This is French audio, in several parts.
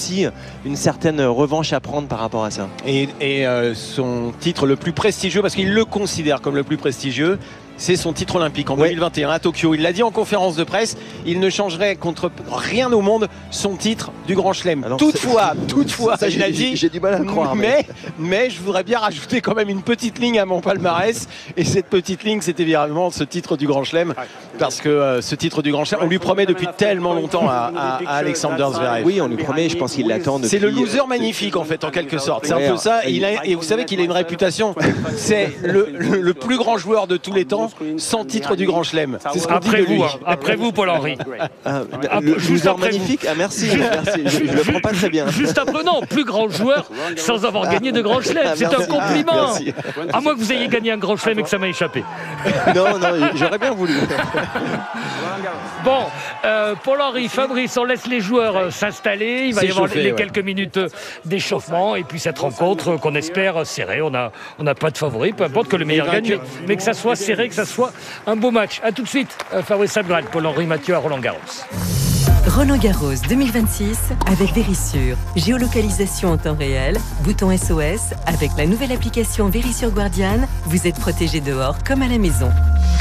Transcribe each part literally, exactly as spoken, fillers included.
aussi une certaine revanche à prendre par rapport à ça. Et, et euh, son titre le plus prestigieux, parce qu'il le considère comme le plus prestigieux, c'est son titre olympique en ouais. deux mille vingt et un à Tokyo. Il l'a dit en conférence de presse, il ne changerait contre rien au monde son titre du Grand Chelem. Alors, toutefois, c'est... toutefois, ça, il a dit, j'ai du mal à le croire. Mais, mais... mais je voudrais bien rajouter quand même une petite ligne à mon palmarès. Et cette petite ligne, c'est évidemment ce titre du Grand Chelem, parce que euh, ce titre du Grand Chelem, on lui promet depuis tellement longtemps à, à, à Alexander Zverev. Oui, on lui promet. Je pense qu'il l'attend depuis. C'est le loser magnifique en fait, en quelque sorte. C'est un peu ça. Il a, et vous savez qu'il a une réputation. C'est le, le, le plus grand joueur de tous les temps, sans titre du Grand Chelem. C'est ce qu'on dit de lui. Vous, hein. Après vous, Paul-Henri. Ah, le loser magnifique. Ah, merci. merci. Je ne le prends pas très bien. Juste après, non, plus grand joueur sans avoir ah. gagné de Grand Chelem. C'est un compliment. Ah, à moins que vous ayez gagné un Grand Chelem et que ça m'a échappé. Non, non, j'aurais bien voulu. Bon, euh, Paul-Henri, Fabrice, on laisse les joueurs euh, s'installer. Il va y avoir les, les ouais. quelques minutes d'échauffement et puis cette rencontre qu'on espère serrée. On n'a on a pas de favori, peu importe que le meilleur gagne, mais, mais que ça soit serré, que ça soit un beau match. A tout de suite, euh, Fabrice Sabgrad, Paul-Henri Mathieu à Roland-Garros. Roland-Garros deux mille vingt-six avec Verisure. Géolocalisation en temps réel, bouton S O S. Avec la nouvelle application Verisure Guardian, vous êtes protégé dehors comme à la maison.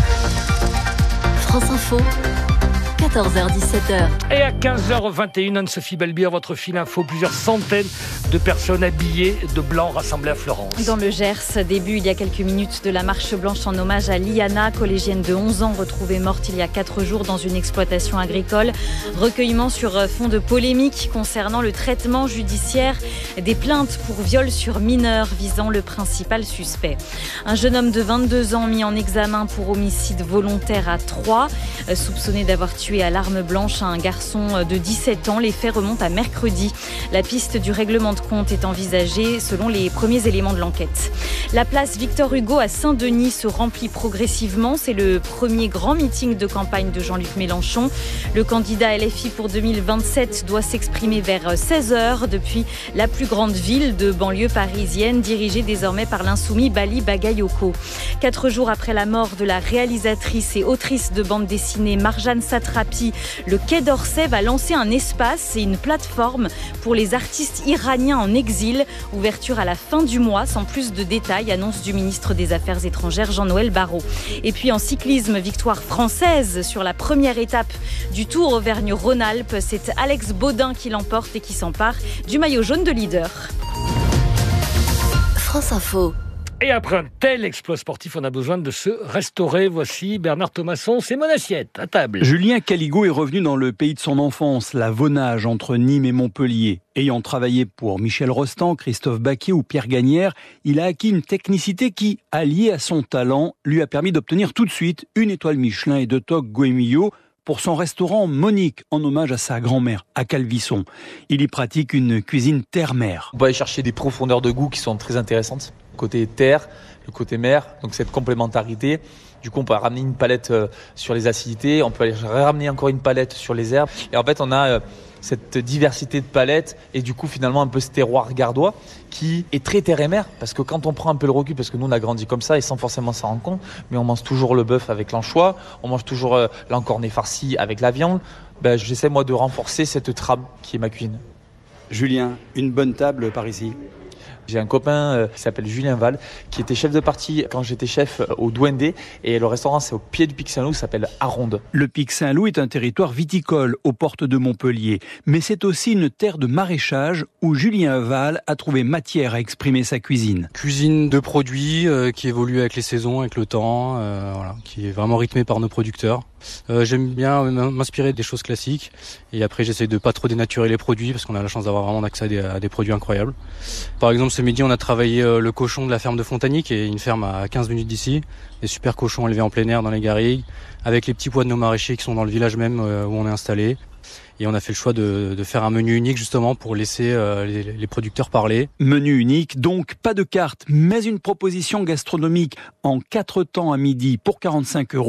France Info, quatorze heures dix-sept heures. Et à quinze heures vingt et une, Anne-Sophie Belbir, votre fil info, plusieurs centaines de personnes habillées de blanc rassemblées à Florence. Dans le Gers, début il y a quelques minutes de la marche blanche en hommage à Liana, collégienne de onze ans, retrouvée morte il y a quatre jours dans une exploitation agricole. Recueillement sur fond de polémique concernant le traitement judiciaire des plaintes pour viol sur mineurs visant le principal suspect. Un jeune homme de vingt-deux ans mis en examen pour homicide volontaire à Troyes, soupçonné d'avoir tué à l'arme blanche un garçon de dix-sept ans. Les faits remontent à mercredi. La piste du règlement de compte est envisagée selon les premiers éléments de l'enquête. La place Victor Hugo à Saint-Denis se remplit progressivement. C'est le premier grand meeting de campagne de Jean-Luc Mélenchon. Le candidat L F I pour deux mille vingt-sept doit s'exprimer vers seize heures depuis la plus grande ville de banlieue parisienne, dirigée désormais par l'insoumis Bali Bagayoko. Quatre jours après la mort de la réalisatrice et autrice de bande dessinée Marjane Satrapi, le Quai d'Orsay va lancer un espace et une plateforme pour les artistes iraniens en exil. Ouverture à la fin du mois, sans plus de détails, annonce du ministre des Affaires étrangères Jean-Noël Barrot. Et puis en cyclisme, victoire française sur la première étape du Tour Auvergne-Rhône-Alpes. C'est Alex Baudin qui l'emporte et qui s'empare du maillot jaune de leader. France Info. Et après un tel exploit sportif, on a besoin de se restaurer. Voici Bernard Thomasson, c'est mon assiette, à table. Julien Caligo est revenu dans le pays de son enfance, la Vaunage, entre Nîmes et Montpellier. Ayant travaillé pour Michel Rostand, Christophe Baquier ou Pierre Gagnère, il a acquis une technicité qui, alliée à son talent, lui a permis d'obtenir tout de suite une étoile Michelin et deux toques Goemio pour son restaurant Monique, en hommage à sa grand-mère, à Calvisson. Il y pratique une cuisine terre-mer. On va aller chercher des profondeurs de goût qui sont très intéressantes. Côté terre, le côté mer, donc cette complémentarité. Du coup, on peut ramener une palette sur les acidités, on peut aller ramener encore une palette sur les herbes. Et en fait, on a cette diversité de palettes et du coup, finalement, un peu ce terroir gardois qui est très terre et mer. Parce que quand on prend un peu le recul, parce que nous, on a grandi comme ça et sans forcément s'en rendre compte, mais on mange toujours le bœuf avec l'anchois, on mange toujours euh, l'encornet farci avec la viande. Ben, j'essaie, moi, de renforcer cette trame qui est ma cuisine. Julien, une bonne table par ici? J'ai un copain euh, qui s'appelle Julien Val, qui était chef de partie quand j'étais chef euh, au Douendé. Et le restaurant, c'est au pied du Pic Saint-Loup, s'appelle Aronde. Le Pic Saint-Loup est un territoire viticole aux portes de Montpellier. Mais c'est aussi une terre de maraîchage où Julien Val a trouvé matière à exprimer sa cuisine. Cuisine de produits euh, qui évolue avec les saisons, avec le temps, euh, voilà, qui est vraiment rythmée par nos producteurs. Euh, j'aime bien m'inspirer des choses classiques et après j'essaie de pas trop dénaturer les produits parce qu'on a la chance d'avoir vraiment accès à des, à des produits incroyables. Par exemple, ce midi on a travaillé euh, le cochon de la ferme de Fontagny, qui est une ferme à quinze minutes d'ici, des super cochons élevés en plein air dans les garrigues, avec les petits pois de nos maraîchers qui sont dans le village même euh, où on est installé. Et on a fait le choix de, de faire un menu unique justement pour laisser euh, les, les producteurs parler. Menu unique, donc pas de carte, mais une proposition gastronomique en quatre temps à midi pour quarante-cinq euros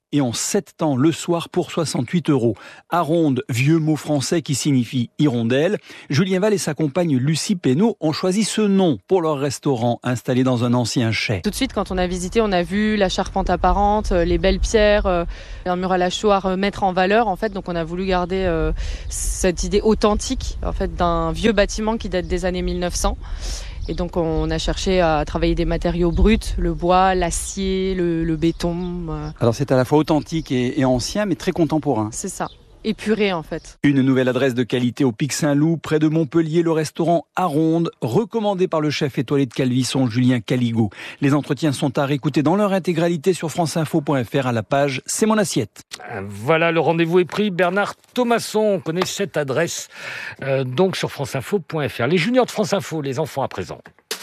et en sept temps le soir pour soixante-huit euros. Aronde, vieux mot français qui signifie hirondelle. Julien Val et sa compagne Lucie Pénaud ont choisi ce nom pour leur restaurant installé dans un ancien chai. Tout de suite, quand on a visité, on a vu la charpente apparente, les belles pierres, un mur à la chaux à mettre en valeur. En fait, donc on a voulu garder euh, cette idée authentique en fait, d'un vieux bâtiment qui date des années mille neuf cents. Et donc on a cherché à travailler des matériaux bruts, le bois, l'acier, le, le béton. Alors c'est à la fois authentique et, et ancien, mais très contemporain. C'est ça. Épuré en fait. Une nouvelle adresse de qualité au Pic Saint-Loup, près de Montpellier, le restaurant Aronde, recommandé par le chef étoilé de Calvisson, Julien Caligo. Les entretiens sont à réécouter dans leur intégralité sur franceinfo point f r à la page C'est mon assiette. Voilà, le rendez-vous est pris. Bernard Thomasson, on connaît cette adresse euh, donc sur franceinfo point f r. Les juniors de France Info, les enfants à présent.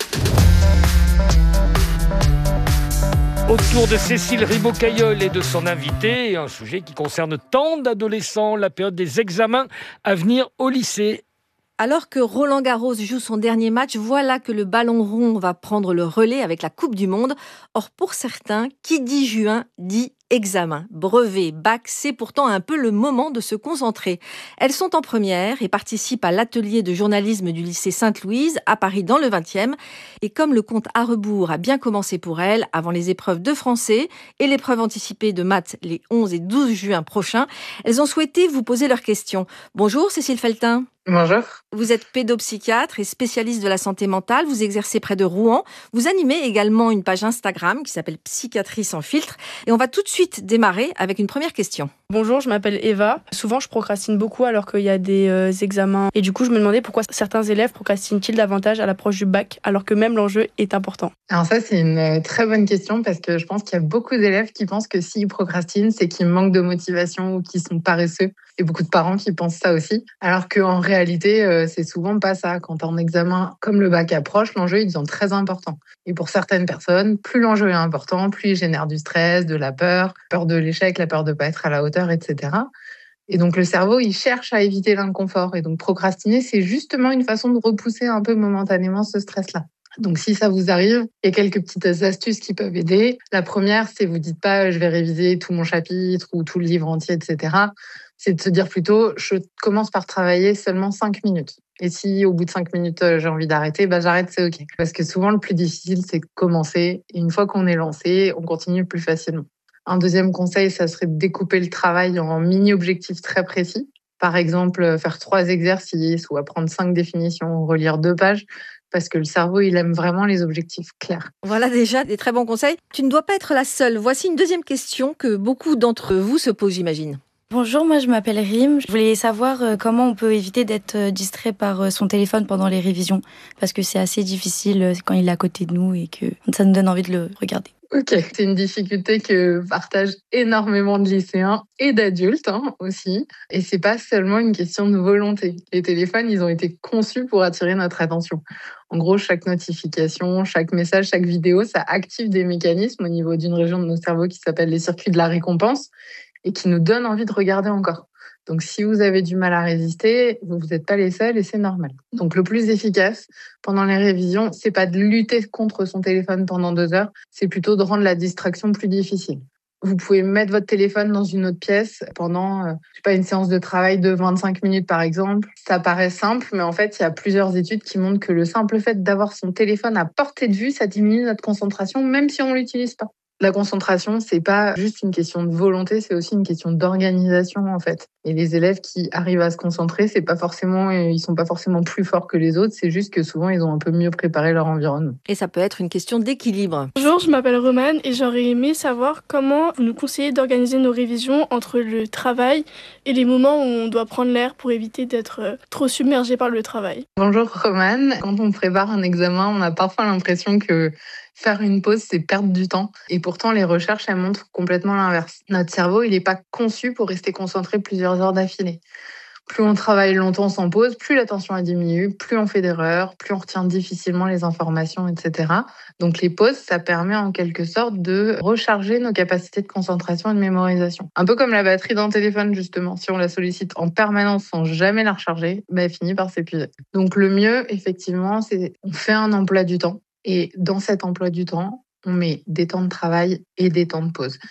Autour de Cécile Ribaud-Cailleul et de son invité, un sujet qui concerne tant d'adolescents, la période des examens à venir au lycée. Alors que Roland Garros joue son dernier match, voilà que le ballon rond va prendre le relais avec la Coupe du Monde. Or, pour certains, qui dit juin dit examen, brevet, bac, c'est pourtant un peu le moment de se concentrer. Elles sont en première et participent à l'atelier de journalisme du lycée Sainte-Louise à Paris dans le vingtième. Et comme le compte à rebours a bien commencé pour elles, avant les épreuves de français et l'épreuve anticipée de maths les onze et douze juin prochains, elles ont souhaité vous poser leurs questions. Bonjour Cécile Feltin. Bonjour. Vous êtes pédopsychiatre et spécialiste de la santé mentale. Vous exercez près de Rouen. Vous animez également une page Instagram qui s'appelle Psychiatrie sans filtre. Et on va tout de suite démarrer avec une première question. Bonjour, je m'appelle Eva. Souvent, je procrastine beaucoup alors qu'il y a des euh, examens. Et du coup, je me demandais pourquoi certains élèves procrastinent-ils davantage à l'approche du bac alors que même l'enjeu est important. Alors ça, c'est une très bonne question parce que je pense qu'il y a beaucoup d'élèves qui pensent que s'ils procrastinent, c'est qu'ils manquent de motivation ou qu'ils sont paresseux. Et beaucoup de parents qui pensent ça aussi. Alors qu'en réalité, euh, c'est souvent pas ça. Quand un examen comme le bac approche, l'enjeu il devient très important. Et pour certaines personnes, plus l'enjeu est important, plus il génère du stress, de la peur, peur de l'échec, la peur de pas être à la hauteur, et cetera. Et donc le cerveau, il cherche à éviter l'inconfort. Et donc procrastiner, c'est justement une façon de repousser un peu momentanément ce stress-là. Donc si ça vous arrive, il y a quelques petites astuces qui peuvent aider. La première, c'est vous dites pas je vais réviser tout mon chapitre ou tout le livre entier, et cetera. C'est de se dire plutôt je commence par travailler seulement cinq minutes. Et si au bout de cinq minutes j'ai envie d'arrêter, bah j'arrête, c'est ok. Parce que souvent le plus difficile c'est de commencer. Et une fois qu'on est lancé, on continue plus facilement. Un deuxième conseil, ça serait de découper le travail en mini-objectifs très précis. Par exemple, faire trois exercices ou apprendre cinq définitions ou relire deux pages. Parce que le cerveau, il aime vraiment les objectifs clairs. Voilà déjà des très bons conseils. Tu ne dois pas être la seule. Voici une deuxième question que beaucoup d'entre vous se posent, j'imagine. Bonjour, moi je m'appelle Rim. Je voulais savoir comment on peut éviter d'être distrait par son téléphone pendant les révisions. Parce que c'est assez difficile quand il est à côté de nous et que ça nous donne envie de le regarder. Ok, c'est une difficulté que partagent énormément de lycéens et d'adultes hein, aussi. Et c'est pas seulement une question de volonté. Les téléphones, ils ont été conçus pour attirer notre attention. En gros, chaque notification, chaque message, chaque vidéo, ça active des mécanismes au niveau d'une région de nos cerveaux qui s'appelle les circuits de la récompense et qui nous donnent envie de regarder encore. Donc, si vous avez du mal à résister, vous n'êtes pas les seuls et c'est normal. Donc, le plus efficace pendant les révisions, c'est pas de lutter contre son téléphone pendant deux heures, c'est plutôt de rendre la distraction plus difficile. Vous pouvez mettre votre téléphone dans une autre pièce pendant, euh, je sais pas, une séance de travail de vingt-cinq minutes par exemple. Ça paraît simple, mais en fait, il y a plusieurs études qui montrent que le simple fait d'avoir son téléphone à portée de vue, ça diminue notre concentration, même si on l'utilise pas. La concentration, c'est pas juste une question de volonté, c'est aussi une question d'organisation en fait. Et les élèves qui arrivent à se concentrer, c'est pas forcément, ils sont pas forcément plus forts que les autres, c'est juste que souvent ils ont un peu mieux préparé leur environnement. Et ça peut être une question d'équilibre. Bonjour, je m'appelle Romane et j'aurais aimé savoir comment vous nous conseillez d'organiser nos révisions entre le travail et les moments où on doit prendre l'air pour éviter d'être trop submergé par le travail. Bonjour Romane, quand on prépare un examen, on a parfois l'impression que faire une pause, c'est perdre du temps. Et pourtant, les recherches, elles montrent complètement l'inverse. Notre cerveau, il n'est pas conçu pour rester concentré plusieurs heures d'affilée. Plus on travaille longtemps sans pause, plus l'attention a diminué, plus on fait d'erreurs, plus on retient difficilement les informations, et cetera. Donc les pauses, ça permet en quelque sorte de recharger nos capacités de concentration et de mémorisation. Un peu comme la batterie d'un téléphone, justement. Si on la sollicite en permanence sans jamais la recharger, ben, elle finit par s'épuiser. Donc le mieux, effectivement, c'est on fait un emploi du temps. Et dans cet emploi du temps, on met des temps de travail et des temps de pause.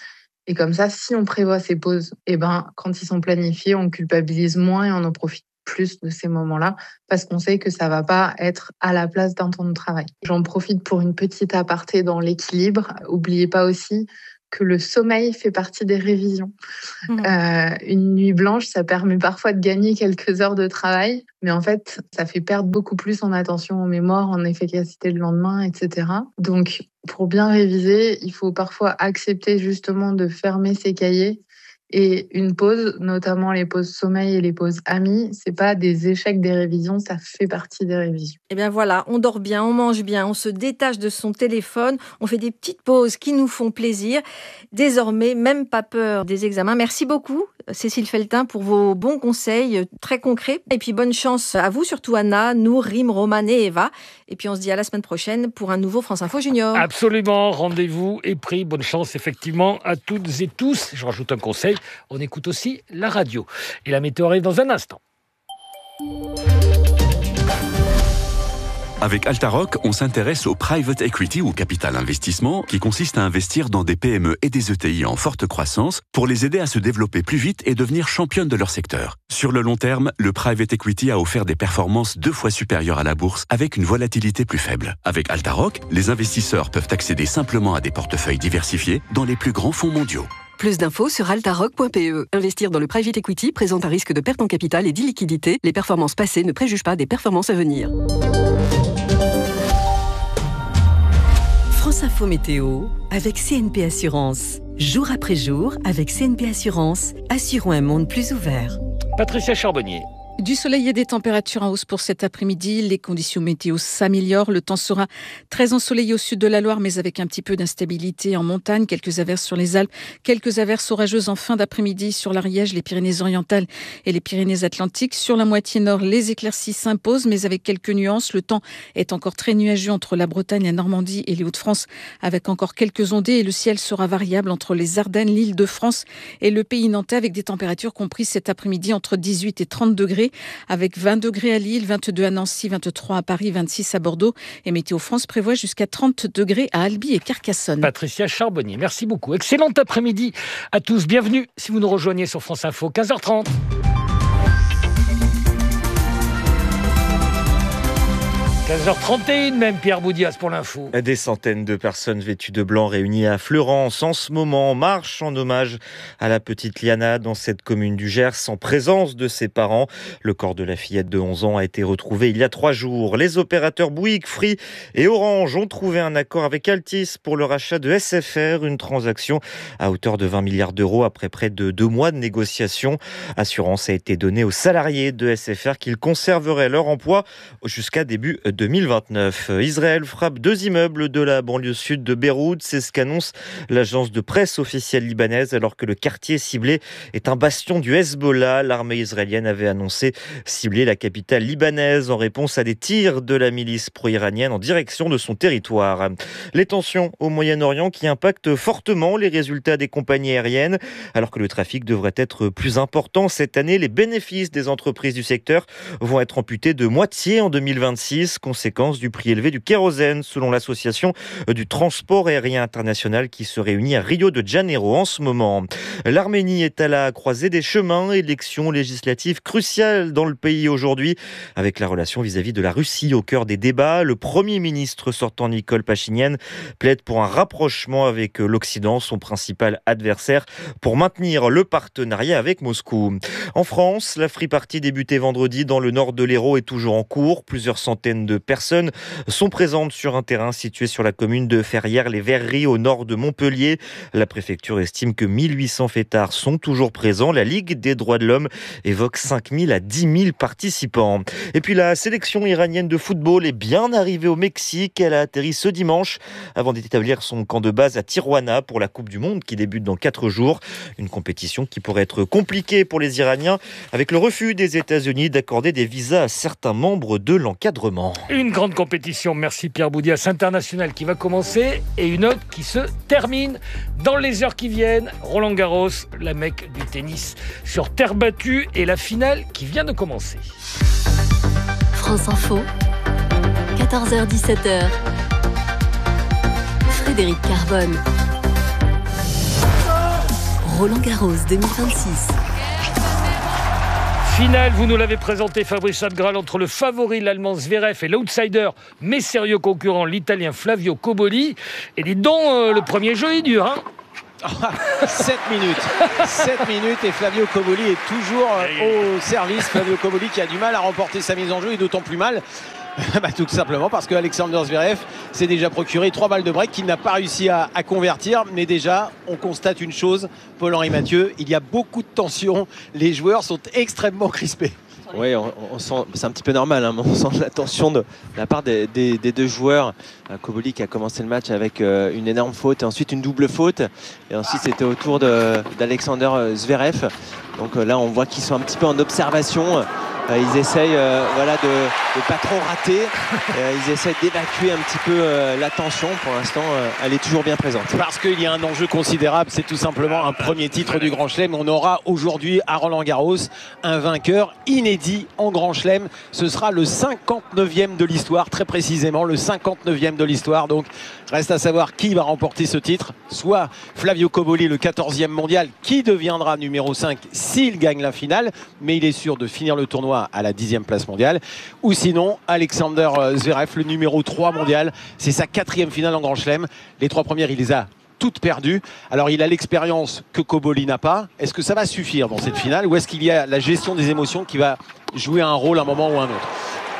Et comme ça, si on prévoit ces pauses, eh ben, quand ils sont planifiés, on culpabilise moins et on en profite plus de ces moments-là parce qu'on sait que ça va pas être à la place d'un temps de travail. J'en profite pour une petite aparté dans l'équilibre. Oubliez pas aussi que le sommeil fait partie des révisions. Mmh. Euh, une nuit blanche, ça permet parfois de gagner quelques heures de travail, mais en fait, ça fait perdre beaucoup plus en attention, en mémoire, en efficacité le lendemain, et cetera. Donc, pour bien réviser, il faut parfois accepter justement de fermer ses cahiers. Et une pause, notamment les pauses sommeil et les pauses amis, c'est pas des échecs des révisions, ça fait partie des révisions. Eh bien voilà, on dort bien, on mange bien, on se détache de son téléphone, on fait des petites pauses qui nous font plaisir. Désormais, même pas peur des examens. Merci beaucoup, Cécile Feltin, pour vos bons conseils très concrets. Et puis bonne chance à vous, surtout Anna, Nour, Rim, Roman et Eva. Et puis on se dit à la semaine prochaine pour un nouveau France Info Junior. Absolument, rendez-vous est pris. Bonne chance effectivement à toutes et tous. Je rajoute un conseil. On écoute aussi la radio. Et la météo arrive dans un instant. Avec Altaroc, on s'intéresse au private equity ou capital investissement qui consiste à investir dans des P M E et des E T I en forte croissance pour les aider à se développer plus vite et devenir championnes de leur secteur. Sur le long terme, le private equity a offert des performances deux fois supérieures à la bourse avec une volatilité plus faible. Avec Altaroc, les investisseurs peuvent accéder simplement à des portefeuilles diversifiés dans les plus grands fonds mondiaux. Plus d'infos sur altaroc point p e. Investir dans le private equity présente un risque de perte en capital et d'illiquidité. Les performances passées ne préjugent pas des performances à venir. France Info Météo avec C N P Assurance. Jour après jour, avec C N P Assurance, assurons un monde plus ouvert. Patricia Charbonnier. Du soleil et des températures en hausse pour cet après-midi. Les conditions météo s'améliorent. Le temps sera très ensoleillé au sud de la Loire, mais avec un petit peu d'instabilité en montagne. Quelques averses sur les Alpes, quelques averses orageuses en fin d'après-midi sur l'Ariège, les Pyrénées-Orientales et les Pyrénées-Atlantiques. Sur la moitié nord, les éclaircies s'imposent, mais avec quelques nuances. Le temps est encore très nuageux entre la Bretagne, la Normandie et les Hauts-de-France, avec encore quelques ondées. Et le ciel sera variable entre les Ardennes, l'Île-de-France et le pays nantais, avec des températures comprises cet après-midi entre dix-huit et trente degrés. Avec vingt degrés à Lille, vingt-deux à Nancy, vingt-trois à Paris, vingt-six à Bordeaux. Et Météo France prévoit jusqu'à trente degrés à Albi et Carcassonne. Patricia Charbonnier, merci beaucoup. Excellent après-midi à tous. Bienvenue si vous nous rejoignez sur France Info, quinze heures trente. quinze heures trente et une même, Pierre Boudias pour l'info. Des centaines de personnes vêtues de blanc réunies à Fleurance en ce moment marchent en hommage à la petite Liana dans cette commune du Gers en présence de ses parents. Le corps de la fillette de onze ans a été retrouvé il y a trois jours. Les opérateurs Bouygues, Free et Orange ont trouvé un accord avec Altis pour le rachat de S F R, une transaction à hauteur de vingt milliards d'euros après près de deux mois de négociations. Assurance a été donnée aux salariés de S F R qu'ils conserveraient leur emploi jusqu'à début deux mille vingt-neuf. Israël frappe deux immeubles de la banlieue sud de Beyrouth. C'est ce qu'annonce l'agence de presse officielle libanaise, alors que le quartier ciblé est un bastion du Hezbollah. L'armée israélienne avait annoncé cibler la capitale libanaise en réponse à des tirs de la milice pro-iranienne en direction de son territoire. Les tensions au Moyen-Orient qui impactent fortement les résultats des compagnies aériennes. Alors que le trafic devrait être plus important cette année, les bénéfices des entreprises du secteur vont être amputés de moitié en deux mille vingt-six, conséquence du prix élevé du kérosène, selon l'association du transport aérien international qui se réunit à Rio de Janeiro en ce moment. L'Arménie est à la croisée des chemins, élection législative cruciale dans le pays aujourd'hui, avec la relation vis-à-vis de la Russie au cœur des débats. Le Premier ministre sortant Nikol Pachinian plaide pour un rapprochement avec l'Occident, son principal adversaire, pour maintenir le partenariat avec Moscou. En France, la Free Party débutée vendredi dans le nord de l'Hérault est toujours en cours. Plusieurs centaines de personnes sont présentes sur un terrain situé sur la commune de Ferrières-les-Verreries au nord de Montpellier. La préfecture estime que mille huit cents fêtards sont toujours présents. La Ligue des droits de l'homme évoque cinq mille à dix mille participants. Et puis la sélection iranienne de football est bien arrivée au Mexique. Elle a atterri ce dimanche avant d'établir son camp de base à Tijuana pour la Coupe du Monde qui débute dans quatre jours. Une compétition qui pourrait être compliquée pour les Iraniens avec le refus des États-Unis d'accorder des visas à certains membres de l'encadrement. Une grande compétition, merci Pierre Boudias, internationale qui va commencer et une autre qui se termine dans les heures qui viennent. Roland Garros, la Mecque du tennis sur terre battue et la finale qui vient de commencer. France Info, quatorze heures dix-sept heures. Frédéric Carbone. Roland Garros deux mille vingt-six. Finale, vous nous l'avez présenté, Fabrice Adgral, entre le favori, l'Allemand Zverev, et l'outsider, mais sérieux concurrent, l'Italien Flavio Cobolli. Et dis donc, euh, le premier jeu est dur, hein. sept minutes. sept minutes et Flavio Cobolli est toujours au service. Flavio Cobolli qui a du mal à remporter sa mise en jeu et d'autant plus mal bah, tout simplement parce que Alexander Zverev s'est déjà procuré trois balles de break qu'il n'a pas réussi à, à convertir. Mais déjà, on constate une chose, Paul-Henri Mathieu, il y a beaucoup de tension. Les joueurs sont extrêmement crispés. Oui, on, on sent, c'est un petit peu normal, hein, mais on sent la tension de, de la part des, des, des deux joueurs. Cobolli qui a commencé le match avec euh, une énorme faute et ensuite une double faute. Et ensuite, c'était au tour de, d'Alexander Zverev. Donc euh, là, on voit qu'ils sont un petit peu en observation. Euh, ils essayent euh, voilà, de ne pas trop rater. Euh, ils essayent d'évacuer un petit peu euh, la tension. Pour l'instant, euh, elle est toujours bien présente. Parce qu'il y a un enjeu considérable. C'est tout simplement un premier titre du Grand Chelem. On aura aujourd'hui à Roland-Garros un vainqueur inédit en Grand Chelem. Ce sera le cinquante-neuvième de l'histoire, très précisément le cinquante-neuvième de l'histoire. Donc reste à savoir qui va remporter ce titre. Soit Flavio Cobolli, le quatorzième mondial, qui deviendra numéro cinq s'il gagne la finale. Mais il est sûr de finir le tournoi à la dixième place mondiale, ou sinon Alexander Zverev, le numéro trois mondial. C'est sa quatrième finale en Grand Chelem. Les trois premières, il les a toutes perdues. Alors il a l'expérience que Cobolli n'a pas. Est-ce que ça va suffire dans cette finale, ou est-ce qu'il y a la gestion des émotions qui va jouer un rôle à un moment ou à un autre?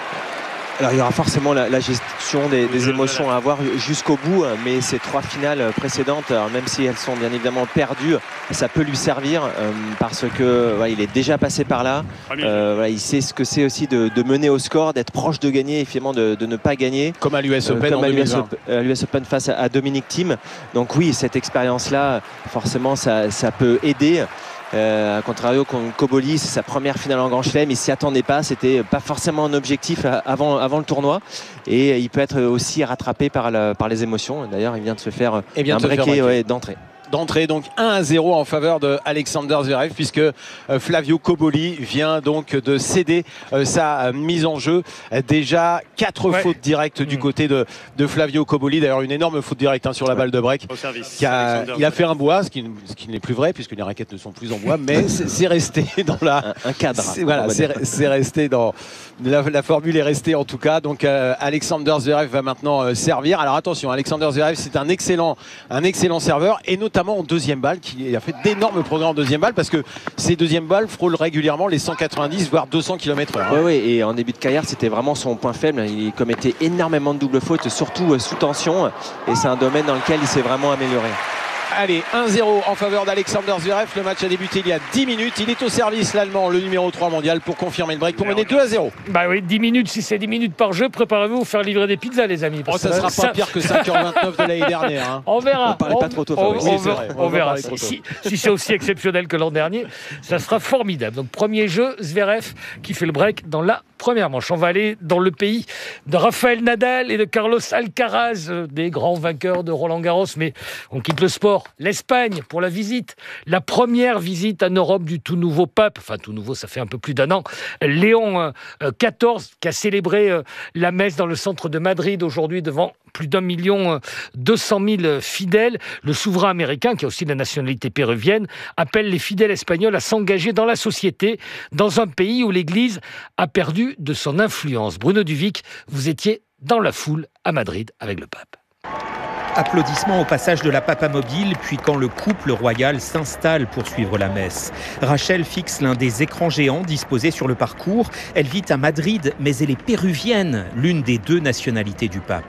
Alors il y aura forcément la, la gestion des, des émotions à avoir jusqu'au bout, mais ces trois finales précédentes, alors même si elles sont bien évidemment perdues, ça peut lui servir euh, parce que voilà, il est déjà passé par là. Euh, voilà, il sait ce que c'est aussi de, de mener au score, d'être proche de gagner et finalement de, de ne pas gagner. Comme à l'U S Open euh, comme en à deux mille vingt. l'U S Open face à, à Dominic Thiem. Donc oui, cette expérience-là, forcément, ça, ça peut aider. Euh, à contrario, Cobolli, c'est sa première finale en Grand Chelem, il s'y attendait pas, c'était pas forcément un objectif avant, avant le tournoi, et il peut être aussi rattrapé par, la, par les émotions. D'ailleurs, il vient de se faire et bien un breaké ouais, d'entrée. D'entrée, donc un à zéro en faveur de Alexander Zverev, puisque euh, Flavio Cobolli vient donc de céder euh, sa euh, mise en jeu. Euh, déjà quatre ouais. fautes directes mmh. du côté de, de Flavio Cobolli. D'ailleurs, une énorme faute directe hein, sur la ouais. balle de break. Au service. Qui a, il a fait un bois, ce qui, ce qui n'est plus vrai, puisque les raquettes ne sont plus en bois, mais c'est resté dans la. Un, un cadre. Voilà, c'est resté dans. La, la formule est restée en tout cas. Donc euh, Alexander Zverev va maintenant euh, servir. Alors attention, Alexander Zverev, c'est un excellent, un excellent serveur, et notamment notamment en deuxième balle, qui a fait d'énormes progrès en deuxième balle, parce que ces deuxièmes balles frôlent régulièrement les cent quatre-vingt-dix voire deux cents kilomètres heure. Oui, oui, et en début de carrière, c'était vraiment son point faible. Il commettait énormément de doubles fautes, surtout sous tension, et c'est un domaine dans lequel il s'est vraiment amélioré. Allez, un zéro en faveur d'Alexander Zverev. Le match a débuté il y a dix minutes. Il est au service, l'Allemand, le numéro trois mondial, pour confirmer le break, pour mener deux à zéro. Bah oui, dix minutes, si c'est dix minutes par jeu, préparez-vous à faire livrer des pizzas, les amis. Oh, ça sera ça... pas pire que cinq heures vingt-neuf de l'année dernière. Hein. On verra. On parlait on, pas trop tôt. On, oui, on, verra. on, on verra. Si, si, si c'est aussi exceptionnel que l'an dernier, ça sera formidable. Donc, premier jeu, Zverev qui fait le break dans la première manche. On va aller dans le pays de Rafael Nadal et de Carlos Alcaraz, des grands vainqueurs de Roland-Garros. Mais on quitte le sport. L'Espagne pour la visite. La première visite en Europe du tout nouveau pape. Enfin, tout nouveau, ça fait un peu plus d'un an. Léon quatorze, qui a célébré la messe dans le centre de Madrid aujourd'hui devant plus d'un million deux cent mille fidèles. Le souverain américain, qui a aussi la nationalité péruvienne, appelle les fidèles espagnols à s'engager dans la société, dans un pays où l'Église a perdu de son influence. Bruno Duvic, vous étiez dans la foule à Madrid avec le pape. Applaudissements au passage de la papamobile, puis quand le couple royal s'installe pour suivre la messe. Rachel fixe l'un des écrans géants disposés sur le parcours. Elle vit à Madrid, mais elle est péruvienne, l'une des deux nationalités du pape.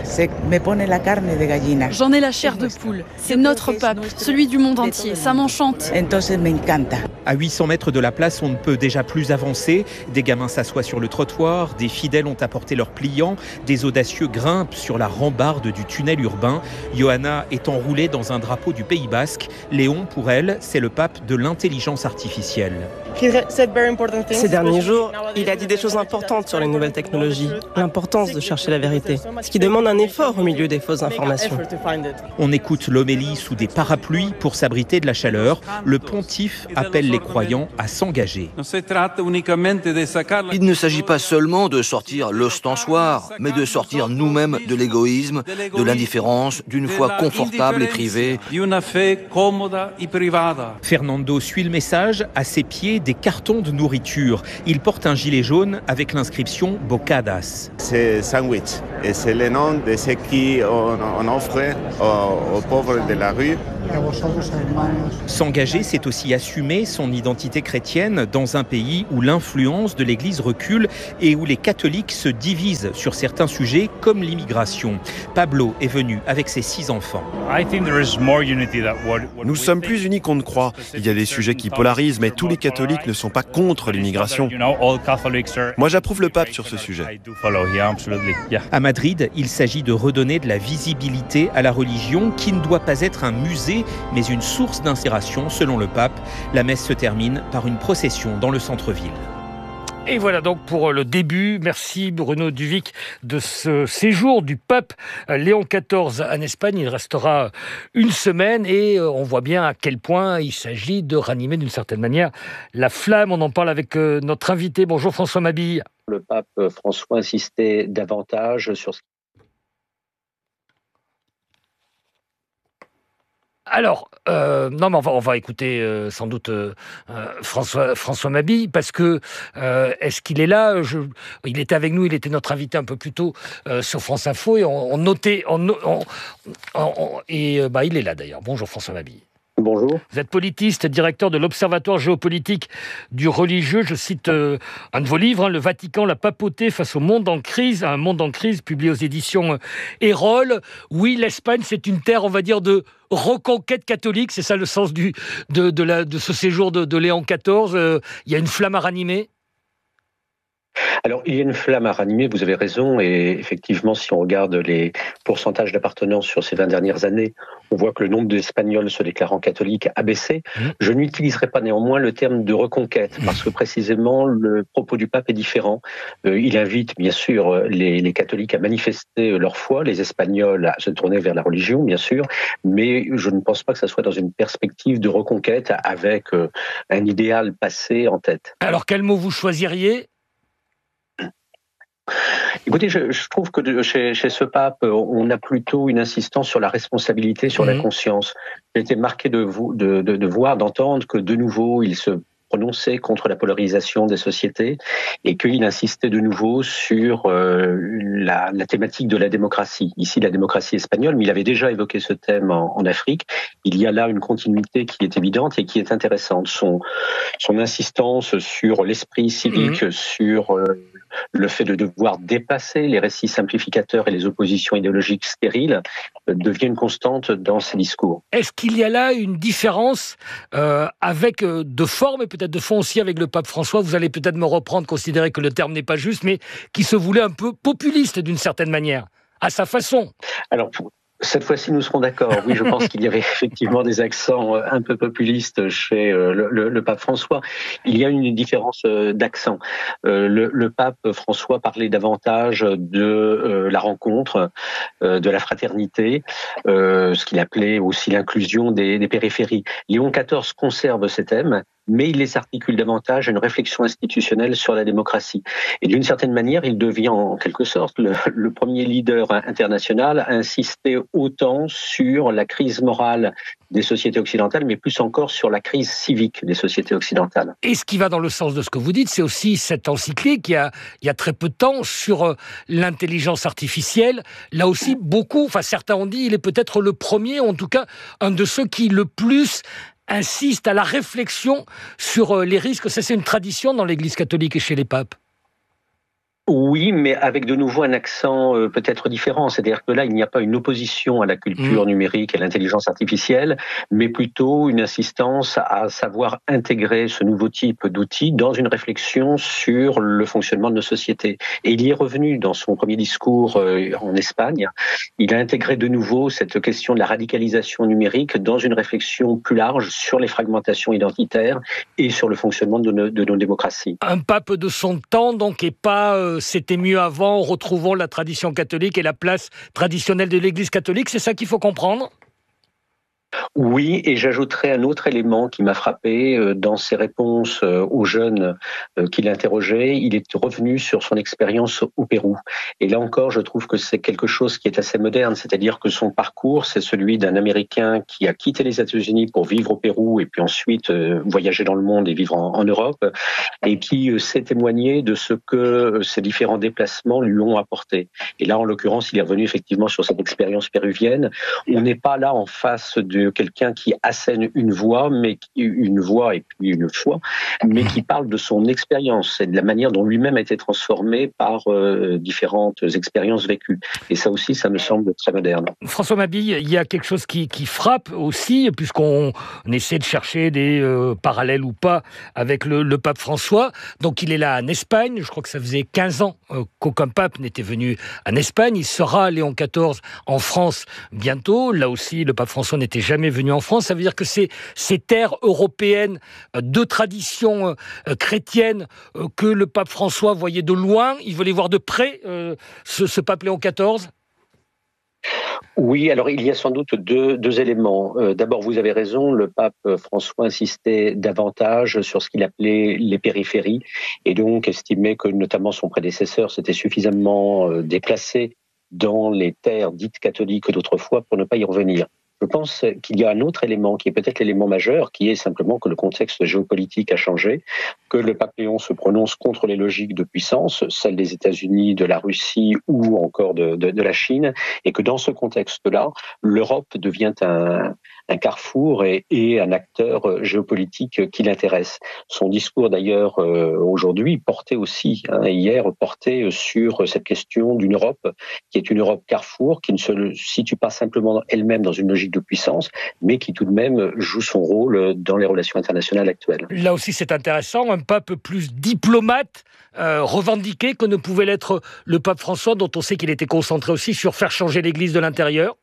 J'en ai la chair de poule. C'est notre pape, celui du monde entier. Ça m'enchante. À huit cents mètres de la place, on ne peut déjà plus avancer. Des gamins s'assoient sur le trottoir, des fidèles ont apporté leurs pliants, des audacieux grimpent sur la rambarde du tunnel urbain. Johanna est enroulée dans un drapeau du Pays Basque. Léon, pour elle, c'est le pape de l'intelligence artificielle. Ces derniers jours, il a dit des choses importantes sur les nouvelles technologies, l'importance de chercher la vérité, ce qui demande un effort au milieu des fausses informations. On écoute l'homélie sous des parapluies pour s'abriter de la chaleur. Le pontife appelle les croyants à s'engager. Il ne s'agit pas seulement de sortir l'ostensoir, mais de sortir nous-mêmes de l'égoïsme, de l'indifférence, d'une foi confortable et privée. Fernando suit le message, à ses pieds des cartons de nourriture. Il porte un gilet jaune avec l'inscription Bocadas. C'est sandwich et c'est le nom de ce qu'on offre aux, aux pauvres de la rue. S'engager, c'est aussi assumer son identité chrétienne dans un pays où l'influence de l'Église recule et où les catholiques se divisent sur certains sujets comme l'immigration. Pablo est venu avec ses six enfants. Nous sommes plus unis qu'on ne croit. Il y a des sujets qui polarisent, mais tous les catholiques ne sont pas contre l'immigration. Moi, j'approuve le pape sur ce sujet. À Madrid, il s'agit de redonner de la visibilité à la religion qui ne doit pas être un musée mais une source d'inspiration selon le pape. La messe se termine par une procession dans le centre-ville. Et voilà donc pour le début, merci Bruno Duvic, de ce séjour du pape Léon quatorze en Espagne. Il restera une semaine et on voit bien à quel point il s'agit de ranimer d'une certaine manière la flamme. On en parle avec notre invité. Bonjour François Mabille. Le pape François insistait davantage sur ce Alors, euh, non, mais on va, on va écouter euh, sans doute euh, François, François Mabille, parce que euh, est-ce qu'il est là je, Il était avec nous, il était notre invité un peu plus tôt euh, sur France Info, et on, on notait, on, on, on, et bah, il est là d'ailleurs. Bonjour François Mabille. Bonjour. Vous êtes politiste, directeur de l'Observatoire géopolitique du religieux. Je cite euh, un de vos livres, hein, Le Vatican, la papauté face au monde en crise, un monde en crise, publié aux éditions euh, Erol. Oui, l'Espagne, c'est une terre, on va dire, de reconquête catholique. C'est ça le sens du, de, de, la, de ce séjour de, de Léon quatorze. Euh, il y a une flamme à ranimer. Alors, il y a une flamme à ranimer, vous avez raison, et effectivement, si on regarde les pourcentages d'appartenance sur ces vingt dernières années, on voit que le nombre d'Espagnols se déclarant catholiques a baissé. Mmh. Je n'utiliserai pas néanmoins le terme de reconquête, parce que précisément, le propos du pape est différent. Euh, il invite, bien sûr, les, les catholiques à manifester leur foi, les Espagnols à se tourner vers la religion, bien sûr, mais je ne pense pas que ça soit dans une perspective de reconquête avec euh, un idéal passé en tête. Alors, quel mot vous choisiriez ? Écoutez, je, je trouve que de, chez, chez ce pape, on a plutôt une insistance sur la responsabilité, sur mmh. la conscience. J'ai été marqué de, de, de, de voir, d'entendre que de nouveau, il se prononçait contre la polarisation des sociétés et qu'il insistait de nouveau sur euh, la, la thématique de la démocratie. Ici, la démocratie espagnole, mais il avait déjà évoqué ce thème en, en Afrique. Il y a là une continuité qui est évidente et qui est intéressante. Son, son insistance sur l'esprit civique, mmh. sur euh, le fait de devoir dépasser les récits simplificateurs et les oppositions idéologiques stériles euh, devient une constante dans ses discours. Est-ce qu'il y a là une différence euh, avec euh, de forme et peut-être de fond aussi avec le pape François? Vous allez peut-être me reprendre, considérer que le terme n'est pas juste, mais qui se voulait un peu populiste d'une certaine manière, à sa façon. Alors, pour... Cette fois-ci, nous serons d'accord. Oui, je pense qu'il y avait effectivement des accents un peu populistes chez le, le, le pape François. Il y a une différence d'accent. Le, le pape François parlait davantage de euh, la rencontre, euh, de la fraternité, euh, ce qu'il appelait aussi l'inclusion des, des périphéries. Léon quatorze conserve ces thèmes, mais il les articule davantage à une réflexion institutionnelle sur la démocratie. Et d'une certaine manière, il devient en quelque sorte le, le premier leader international à insister autant sur la crise morale des sociétés occidentales, mais plus encore sur la crise civique des sociétés occidentales. Et ce qui va dans le sens de ce que vous dites, c'est aussi cette encyclique il y a, il y a très peu de temps sur l'intelligence artificielle. Là aussi, beaucoup, enfin certains ont dit, il est peut-être le premier, en tout cas un de ceux qui le plus insiste à la réflexion sur les risques. Ça, c'est une tradition dans l'Église catholique et chez les papes. Oui, mais avec de nouveau un accent euh, peut-être différent. C'est-à-dire que là, il n'y a pas une opposition à la culture mmh. numérique et à l'intelligence artificielle, mais plutôt une insistance à savoir intégrer ce nouveau type d'outils dans une réflexion sur le fonctionnement de nos sociétés. Et il y est revenu dans son premier discours euh, en Espagne. Il a intégré de nouveau cette question de la radicalisation numérique dans une réflexion plus large sur les fragmentations identitaires et sur le fonctionnement de nos, de nos démocraties. Un pape de son temps, donc, et pas... Euh... C'était mieux avant, retrouvons la tradition catholique et la place traditionnelle de l'Église catholique, c'est ça qu'il faut comprendre ? Oui, et j'ajouterai un autre élément qui m'a frappé dans ses réponses aux jeunes qu'il interrogeait. Il est revenu sur son expérience au Pérou. Et là encore, je trouve que c'est quelque chose qui est assez moderne, c'est-à-dire que son parcours, c'est celui d'un Américain qui a quitté les États-Unis pour vivre au Pérou et puis ensuite voyager dans le monde et vivre en, en Europe, et qui s'est témoigné de ce que ces différents déplacements lui ont apporté. Et là, en l'occurrence, il est revenu effectivement sur cette expérience péruvienne. On n'est pas là en face de de quelqu'un qui assène une voix, mais qui, une voix et puis une foi, mais qui parle de son expérience et de la manière dont lui-même a été transformé par euh, différentes expériences vécues. Et ça aussi, ça me semble très moderne. François Mabille, il y a quelque chose qui, qui frappe aussi, puisqu'on essaie de chercher des euh, parallèles ou pas avec le, le pape François. Donc il est là en Espagne, je crois que ça faisait quinze ans euh, qu'aucun pape n'était venu en Espagne. Il sera, Léon quatorze, en France bientôt. Là aussi, le pape François n'était jamais venu en France. Ça veut dire que c'est ces terres européennes de tradition euh, chrétienne euh, que le pape François voyait de loin. Il voulait voir de près euh, ce, ce pape Léon quatorze. Oui, alors il y a sans doute deux, deux éléments. Euh, d'abord, vous avez raison, le pape François insistait davantage sur ce qu'il appelait les périphéries et donc estimait que notamment son prédécesseur s'était suffisamment euh, déplacé dans les terres dites catholiques d'autrefois pour ne pas y revenir. Je pense qu'il y a un autre élément qui est peut-être l'élément majeur, qui est simplement que le contexte géopolitique a changé, que le pape Léon se prononce contre les logiques de puissance, celles des États-Unis, de la Russie ou encore de, de, de la Chine, et que dans ce contexte-là, l'Europe devient un, un carrefour et, et un acteur géopolitique qui l'intéresse. Son discours d'ailleurs euh, aujourd'hui portait aussi, hein, hier portait sur cette question d'une Europe qui est une Europe carrefour, qui ne se situe pas simplement elle-même dans une logique de puissance, mais qui tout de même joue son rôle dans les relations internationales actuelles. Là aussi c'est intéressant, un pape plus diplomate, euh, revendiqué que ne pouvait l'être le pape François, dont on sait qu'il était concentré aussi sur faire changer l'Église de l'intérieur.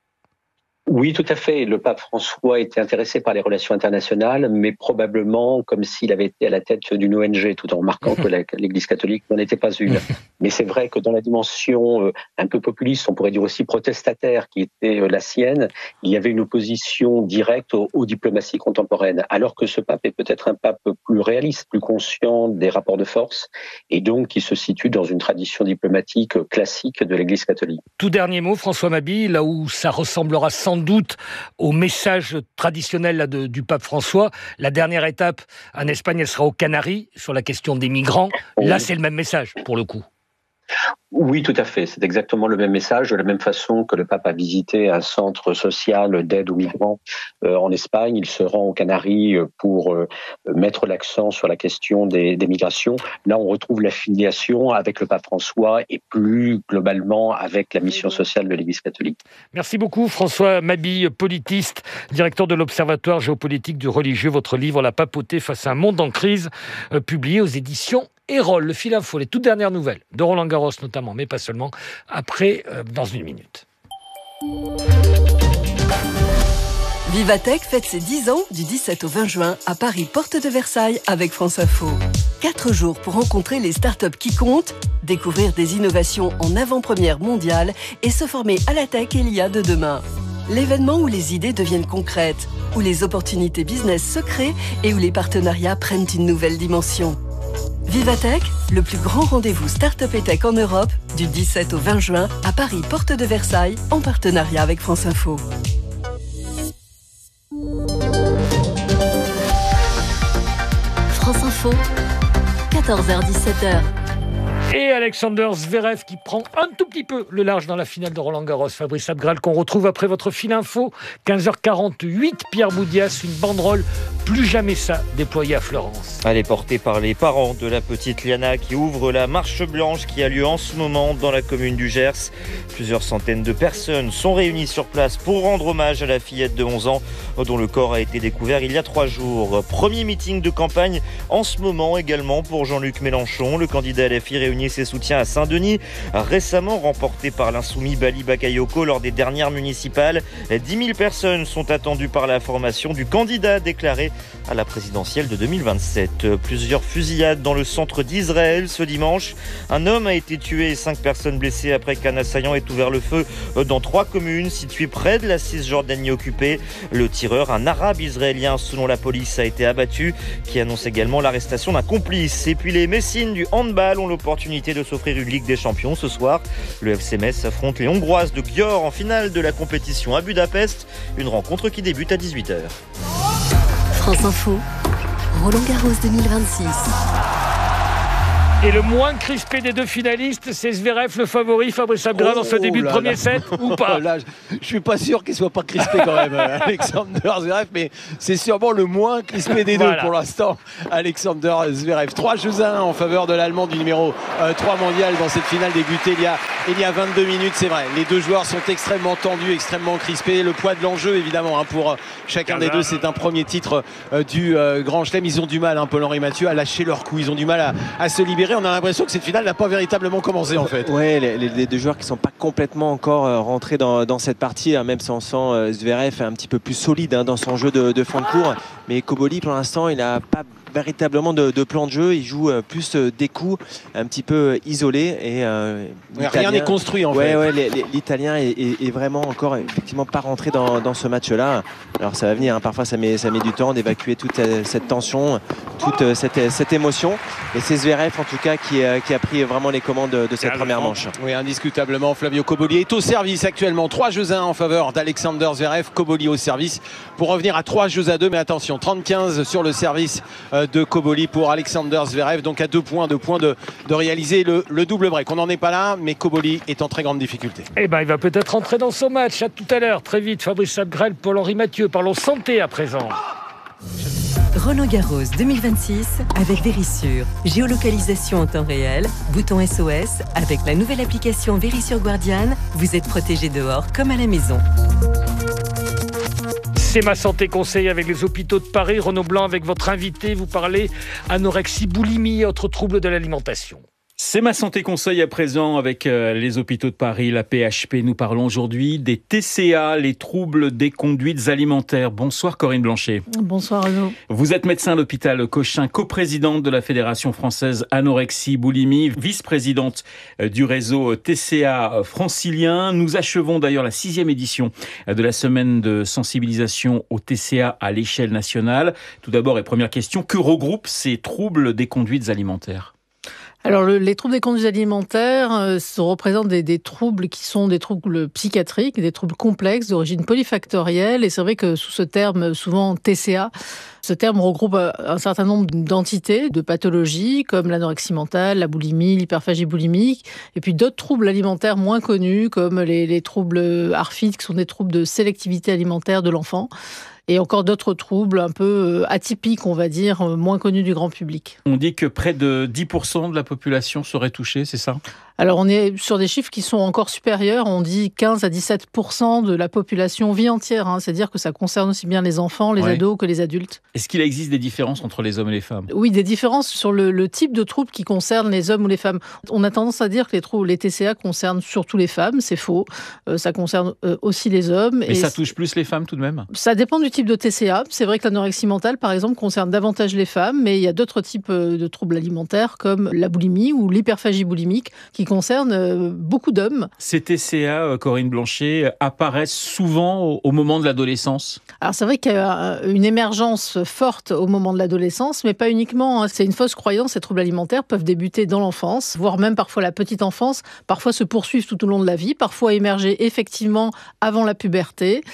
Oui, tout à fait. Le pape François était intéressé par les relations internationales, mais probablement comme s'il avait été à la tête d'une O N G, tout en remarquant que la, l'Église catholique n'en était pas une. Mais c'est vrai que dans la dimension un peu populiste, on pourrait dire aussi protestataire, qui était la sienne, il y avait une opposition directe aux, aux diplomaties contemporaines, alors que ce pape est peut-être un pape plus réaliste, plus conscient des rapports de force, et donc qui se situe dans une tradition diplomatique classique de l'Église catholique. Tout dernier mot, François Mabille, là où ça ressemblera sans doute au message traditionnel là, de, du pape François. La dernière étape en Espagne, elle sera aux Canaries, sur la question des migrants. Là, c'est le même message, pour le coup. Oui, tout à fait. C'est exactement le même message, de la même façon que le pape a visité un centre social d'aide aux migrants euh, en Espagne. Il se rend aux Canaries pour euh, mettre l'accent sur la question des, des migrations. Là, on retrouve l'affiliation avec le pape François et plus globalement avec la mission sociale de l'Église catholique. Merci beaucoup François Mabille, politiste, directeur de l'Observatoire géopolitique du religieux. Votre livre « La papauté face à un monde en crise », euh, publié aux éditions Erol. Le fil info, les toutes dernières nouvelles de Roland Garros notamment, mais pas seulement, après, euh, dans une minute. Vivatech fête ses dix ans du dix-sept au vingt juin à Paris, porte de Versailles, avec France Info. Quatre jours pour rencontrer les startups qui comptent, découvrir des innovations en avant-première mondiale et se former à la tech et l'I A de demain. L'événement où les idées deviennent concrètes, où les opportunités business se créent et où les partenariats prennent une nouvelle dimension. Vivatech, le plus grand rendez-vous Start-up et Tech en Europe, du dix-sept au vingt juin, à Paris, porte de Versailles, en partenariat avec France Info. France Info, quatorze heures dix-sept heures. Et Alexander Zverev qui prend un tout petit peu le large dans la finale de Roland-Garros. Fabrice Abgral qu'on retrouve après votre fil info. quinze heures quarante-huit, Pierre Boudias, une banderole plus jamais ça déployée à Florence. Elle est portée par les parents de la petite Liana qui ouvre la marche blanche qui a lieu en ce moment dans la commune du Gers. Plusieurs centaines de personnes sont réunies sur place pour rendre hommage à la fillette de onze ans dont le corps a été découvert il y a trois jours. Premier meeting de campagne en ce moment également pour Jean-Luc Mélenchon. Le candidat L F I réunit ses soutiens à Saint-Denis, récemment remporté par l'insoumis Bali Bakayoko lors des dernières municipales. dix mille personnes sont attendues par la formation du candidat déclaré à la présidentielle de deux mille vingt-sept. Plusieurs fusillades dans le centre d'Israël ce dimanche. Un homme a été tué et cinq personnes blessées après qu'un assaillant ait ouvert le feu dans trois communes situées près de la Cisjordanie occupée. Le tireur, un arabe israélien selon la police, a été abattu, qui annonce également l'arrestation d'un complice. Et puis les Messines du handball ont l'opportunité de s'offrir une Ligue des Champions ce soir. Le F C Metz affronte les Hongroises de Győr en finale de la compétition à Budapest. Une rencontre qui débute à dix-huit heures. France Info, Roland-Garros deux mille vingt-six. Et le moins crispé des deux finalistes, c'est Zverev, le favori, Fabrice Abgral, dans ce début de premier set, ou pas? Là, je ne suis pas sûr qu'il ne soit pas crispé quand même, Alexander Zverev, mais c'est sûrement le moins crispé des voilà. deux pour l'instant, Alexander Zverev. trois jeux à un en faveur de l'Allemand du numéro euh, trois mondial dans cette finale débutée il y a, il y a vingt-deux minutes, c'est vrai. Les deux joueurs sont extrêmement tendus, extrêmement crispés. Le poids de l'enjeu, évidemment, hein, pour euh, chacun des deux, c'est un premier titre euh, du euh, Grand Chelem. Ils ont du mal, hein, Paul-Henri Mathieu, à lâcher leur coup. Ils ont du mal à, à se libérer. On a l'impression que cette finale n'a pas véritablement commencé en fait. Ouais, les, les, les deux joueurs qui ne sont pas complètement encore euh, rentrés dans, dans cette partie, hein, même si on sent euh, Zverev un petit peu plus solide hein, dans son jeu de, de fond de cours. Mais Cobolli, pour l'instant, il n'a pas véritablement de, de plan de jeu. Il joue euh, plus euh, des coups un petit peu euh, isolés. Et, euh, rien n'est construit en ouais, fait. Ouais, les, les, L'Italien est, est, est vraiment encore effectivement pas rentré dans, dans ce match-là. Alors ça va venir, hein. Parfois ça met, ça met du temps d'évacuer toute euh, cette tension, toute euh, cette, cette émotion. Et c'est Zverev en tout cas qui, euh, qui a pris vraiment les commandes de, de cette première manche. Oui, indiscutablement, Flavio Cobolli est au service actuellement. trois jeux à un en faveur d'Alexander Zverev. Cobolli au service pour revenir à trois jeux à deux. Mais attention, trente quinze sur le service euh, de Cobolli pour Alexander Zverev. Donc à deux points, deux points de, de réaliser le, le double break. On n'en est pas là, mais Cobolli est en très grande difficulté. Eh ben, il va peut-être rentrer dans son match. À tout à l'heure, très vite. Fabrice Abgral, Paul-Henri Mathieu. Parlons santé à présent. Roland-Garros deux mille vingt-six avec Vérissure. Géolocalisation en temps réel, bouton S O S. Avec la nouvelle application Vérissure Guardian, vous êtes protégé dehors comme à la maison. C'est ma santé conseil avec les hôpitaux de Paris. Renaud Blanc avec votre invité. Vous parlez anorexie, boulimie et autres troubles de l'alimentation. C'est ma santé conseil à présent avec euh, les hôpitaux de Paris, la P H P. Nous parlons aujourd'hui des T C A, les troubles des conduites alimentaires. Bonsoir Corinne Blanchet. Bonsoir Renaud. Vous êtes médecin à l'hôpital Cochin, coprésidente de la Fédération française Anorexie Boulimie, vice-présidente du réseau T C A francilien. Nous achevons d'ailleurs la sixième édition de la semaine de sensibilisation au T C A à l'échelle nationale. Tout d'abord et première question, que regroupent ces troubles des conduites alimentaires ? Alors, le, les troubles des conduites alimentaires euh, représentent des, des troubles qui sont des troubles psychiatriques, des troubles complexes d'origine polyfactorielle. Et c'est vrai que sous ce terme, souvent T C A, ce terme regroupe un certain nombre d'entités, de pathologies, comme l'anorexie mentale, la boulimie, l'hyperphagie boulimique, et puis d'autres troubles alimentaires moins connus, comme les, les troubles A R F I D, qui sont des troubles de sélectivité alimentaire de l'enfant. Et encore d'autres troubles un peu atypiques, on va dire, moins connus du grand public. On dit que près de dix pour cent de la population serait touchée, c'est ça ? Alors on est sur des chiffres qui sont encore supérieurs, on dit quinze à dix-sept pour cent de la population vie entière, hein. C'est-à-dire que ça concerne aussi bien les enfants, les ouais. ados que les adultes. Est-ce qu'il existe des différences entre les hommes et les femmes ? Oui, des différences sur le, le type de troubles qui concernent les hommes ou les femmes. On a tendance à dire que les troubles, les T C A concernent surtout les femmes, c'est faux. Euh, ça concerne euh, aussi les hommes. Mais et ça touche plus les femmes tout de même ? Ça dépend du type de T C A. C'est vrai que l'anorexie mentale, par exemple, concerne davantage les femmes, mais il y a d'autres types de troubles alimentaires comme la boulimie ou l'hyperphagie boulimique qui concernent euh, beaucoup d'hommes. Ces T C A, Corinne Blanchet, apparaissent souvent au, au moment de l'adolescence ? Alors c'est vrai qu'il y a une émergence forte au moment de l'adolescence, mais pas uniquement. C'est une fausse croyance, ces troubles alimentaires peuvent débuter dans l'enfance, voire même parfois la petite enfance, parfois se poursuivre tout au long de la vie, parfois émerger effectivement avant la puberté.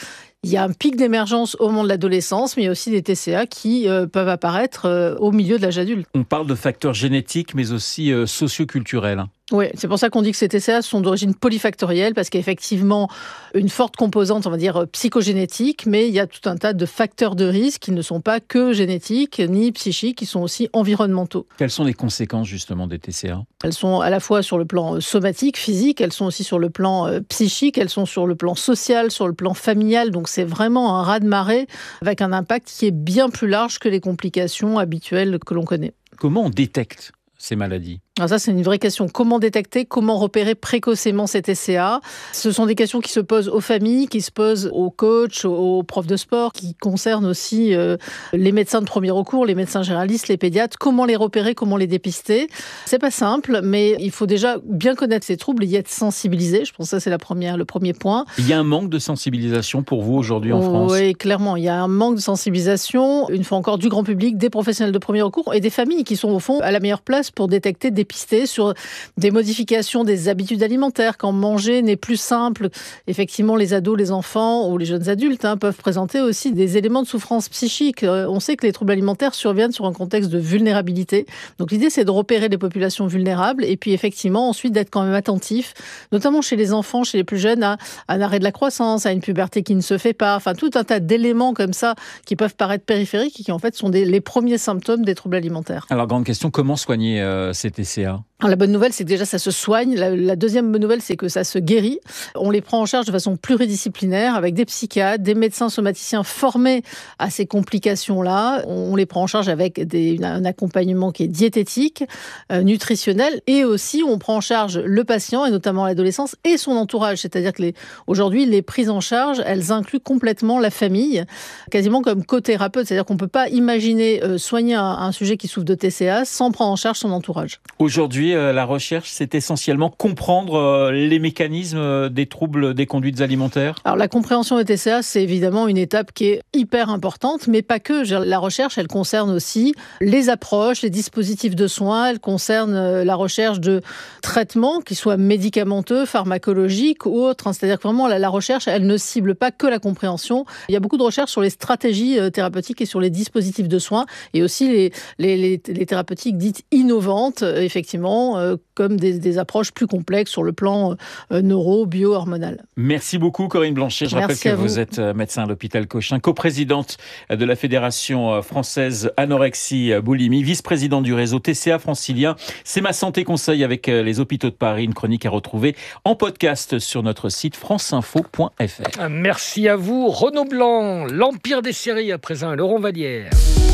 Il y a un pic d'émergence au moment de l'adolescence, mais il y a aussi des T C A qui euh, peuvent apparaître euh, au milieu de l'âge adulte. On parle de facteurs génétiques, mais aussi euh, socio-culturels. Oui, c'est pour ça qu'on dit que ces T C A sont d'origine polyfactorielle, parce qu'il y a effectivement une forte composante, on va dire, psychogénétique, mais il y a tout un tas de facteurs de risque qui ne sont pas que génétiques, ni psychiques, qui sont aussi environnementaux. Quelles sont les conséquences, justement, des T C A ? Elles sont à la fois sur le plan somatique, physique, elles sont aussi sur le plan psychique, elles sont sur le plan social, sur le plan familial, donc c'est vraiment un raz-de-marée avec un impact qui est bien plus large que les complications habituelles que l'on connaît. Comment on détecte ces maladies ? Alors ça, c'est une vraie question. Comment détecter, comment repérer précocement ces T C A ? Ce sont des questions qui se posent aux familles, qui se posent aux coachs, aux profs de sport, qui concernent aussi euh, les médecins de premier recours, les médecins généralistes, les pédiatres. Comment les repérer, comment les dépister ? C'est pas simple, mais il faut déjà bien connaître ces troubles et y être sensibilisé. Je pense que ça, c'est la première, le premier point. Il y a un manque de sensibilisation pour vous aujourd'hui en oh, France ? Oui, clairement. Il y a un manque de sensibilisation, une fois encore, du grand public, des professionnels de premier recours et des familles qui sont au fond à la meilleure place pour détecter des dépister sur des modifications des habitudes alimentaires. Quand manger n'est plus simple, effectivement, les ados, les enfants ou les jeunes adultes hein, peuvent présenter aussi des éléments de souffrance psychique. On sait que les troubles alimentaires surviennent sur un contexte de vulnérabilité. Donc l'idée, c'est de repérer les populations vulnérables et puis effectivement, ensuite, d'être quand même attentif, notamment chez les enfants, chez les plus jeunes, à un arrêt de la croissance, à une puberté qui ne se fait pas. Enfin, tout un tas d'éléments comme ça qui peuvent paraître périphériques et qui, en fait, sont des, les premiers symptômes des troubles alimentaires. Alors, grande question, comment soigner euh, ces T C A ? Alors, la bonne nouvelle, c'est que déjà, ça se soigne. La, la deuxième bonne nouvelle, c'est que ça se guérit. On les prend en charge de façon pluridisciplinaire avec des psychiatres, des médecins somaticiens formés à ces complications-là. On les prend en charge avec des, un accompagnement qui est diététique, euh, nutritionnel, et aussi on prend en charge le patient, et notamment l'adolescence, et son entourage. C'est-à-dire que les, aujourd'hui, les prises en charge, elles incluent complètement la famille, quasiment comme co-thérapeute. C'est-à-dire qu'on ne peut pas imaginer euh, soigner un, un sujet qui souffre de T C A sans prendre en charge son entourage. Aujourd'hui, la recherche, c'est essentiellement comprendre les mécanismes des troubles des conduites alimentaires ? Alors, la compréhension des T C A, c'est évidemment une étape qui est hyper importante, mais pas que. La recherche, elle concerne aussi les approches, les dispositifs de soins, elle concerne la recherche de traitements, qui soient médicamenteux, pharmacologiques ou autres. C'est-à-dire que vraiment, la recherche, elle ne cible pas que la compréhension. Il y a beaucoup de recherches sur les stratégies thérapeutiques et sur les dispositifs de soins, et aussi les, les, les, les thérapeutiques dites innovantes, effectivement, Euh, comme des, des approches plus complexes sur le plan euh, neuro-bio-hormonal. Merci beaucoup Corinne Blanchet. Je Merci rappelle que vous. vous êtes médecin à l'hôpital Cochin, coprésidente de la Fédération française anorexie boulimie, vice-présidente du réseau T C A francilien. C'est ma santé conseil avec les hôpitaux de Paris, une chronique à retrouver en podcast sur notre site franceinfo point f r. Merci à vous Renaud Blanc, l'empire des séries à présent, Laurent Vallière.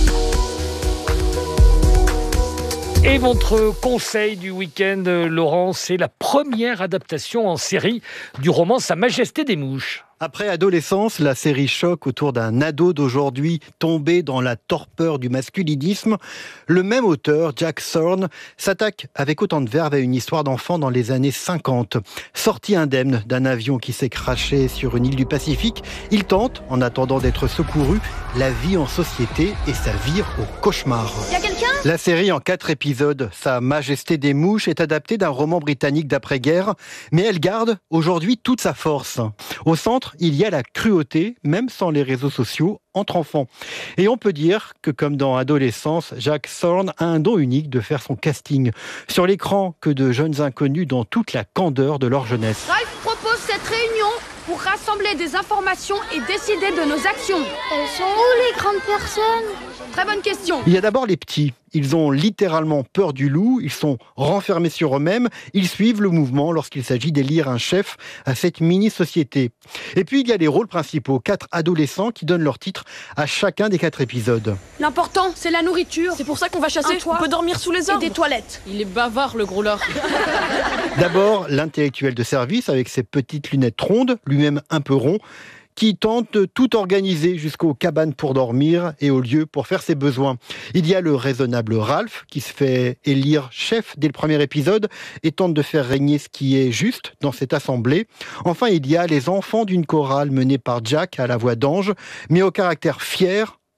Et votre conseil du week-end, Laurent, c'est la première adaptation en série du roman Sa Majesté des Mouches. Après Adolescence, la série choc autour d'un ado d'aujourd'hui tombé dans la torpeur du masculinisme. Le même auteur, Jack Thorne, s'attaque avec autant de verve à une histoire d'enfant dans les années cinquante. Sorti indemne d'un avion qui s'est crashé sur une île du Pacifique, il tente, en attendant d'être secouru, la vie en société et ça vire au cauchemar. Y a quelqu'un ? La série en quatre épisodes, Sa Majesté des Mouches, est adaptée d'un roman britannique d'après-guerre, mais elle garde aujourd'hui toute sa force. Au centre, il y a la cruauté, même sans les réseaux sociaux, entre enfants. Et on peut dire que, comme dans Adolescence, Jack Thorne a un don unique de faire son casting sur l'écran que de jeunes inconnus dans toute la candeur de leur jeunesse. Ralph propose cette réunion pour rassembler des informations et décider de nos actions. Elles sont où les grandes personnes ? Très bonne question. Il y a d'abord les petits. Ils ont littéralement peur du loup, ils sont renfermés sur eux-mêmes, ils suivent le mouvement lorsqu'il s'agit d'élire un chef à cette mini-société. Et puis il y a les rôles principaux, quatre adolescents qui donnent leur titre à chacun des quatre épisodes. L'important, c'est la nourriture. C'est pour ça qu'on va chasser, on peut dormir sous les arbres. Et des toilettes. Il est bavard le gros lard. D'abord, l'intellectuel de service avec ses petites lunettes rondes, lui-même un peu rond, qui tente de tout organiser jusqu'aux cabanes pour dormir et aux lieux pour faire ses besoins. Il y a le raisonnable Ralph, qui se fait élire chef dès le premier épisode et tente de faire régner ce qui est juste dans cette assemblée. Enfin, il y a les enfants d'une chorale menée par Jack à la voix d'ange, mais au caractère fier,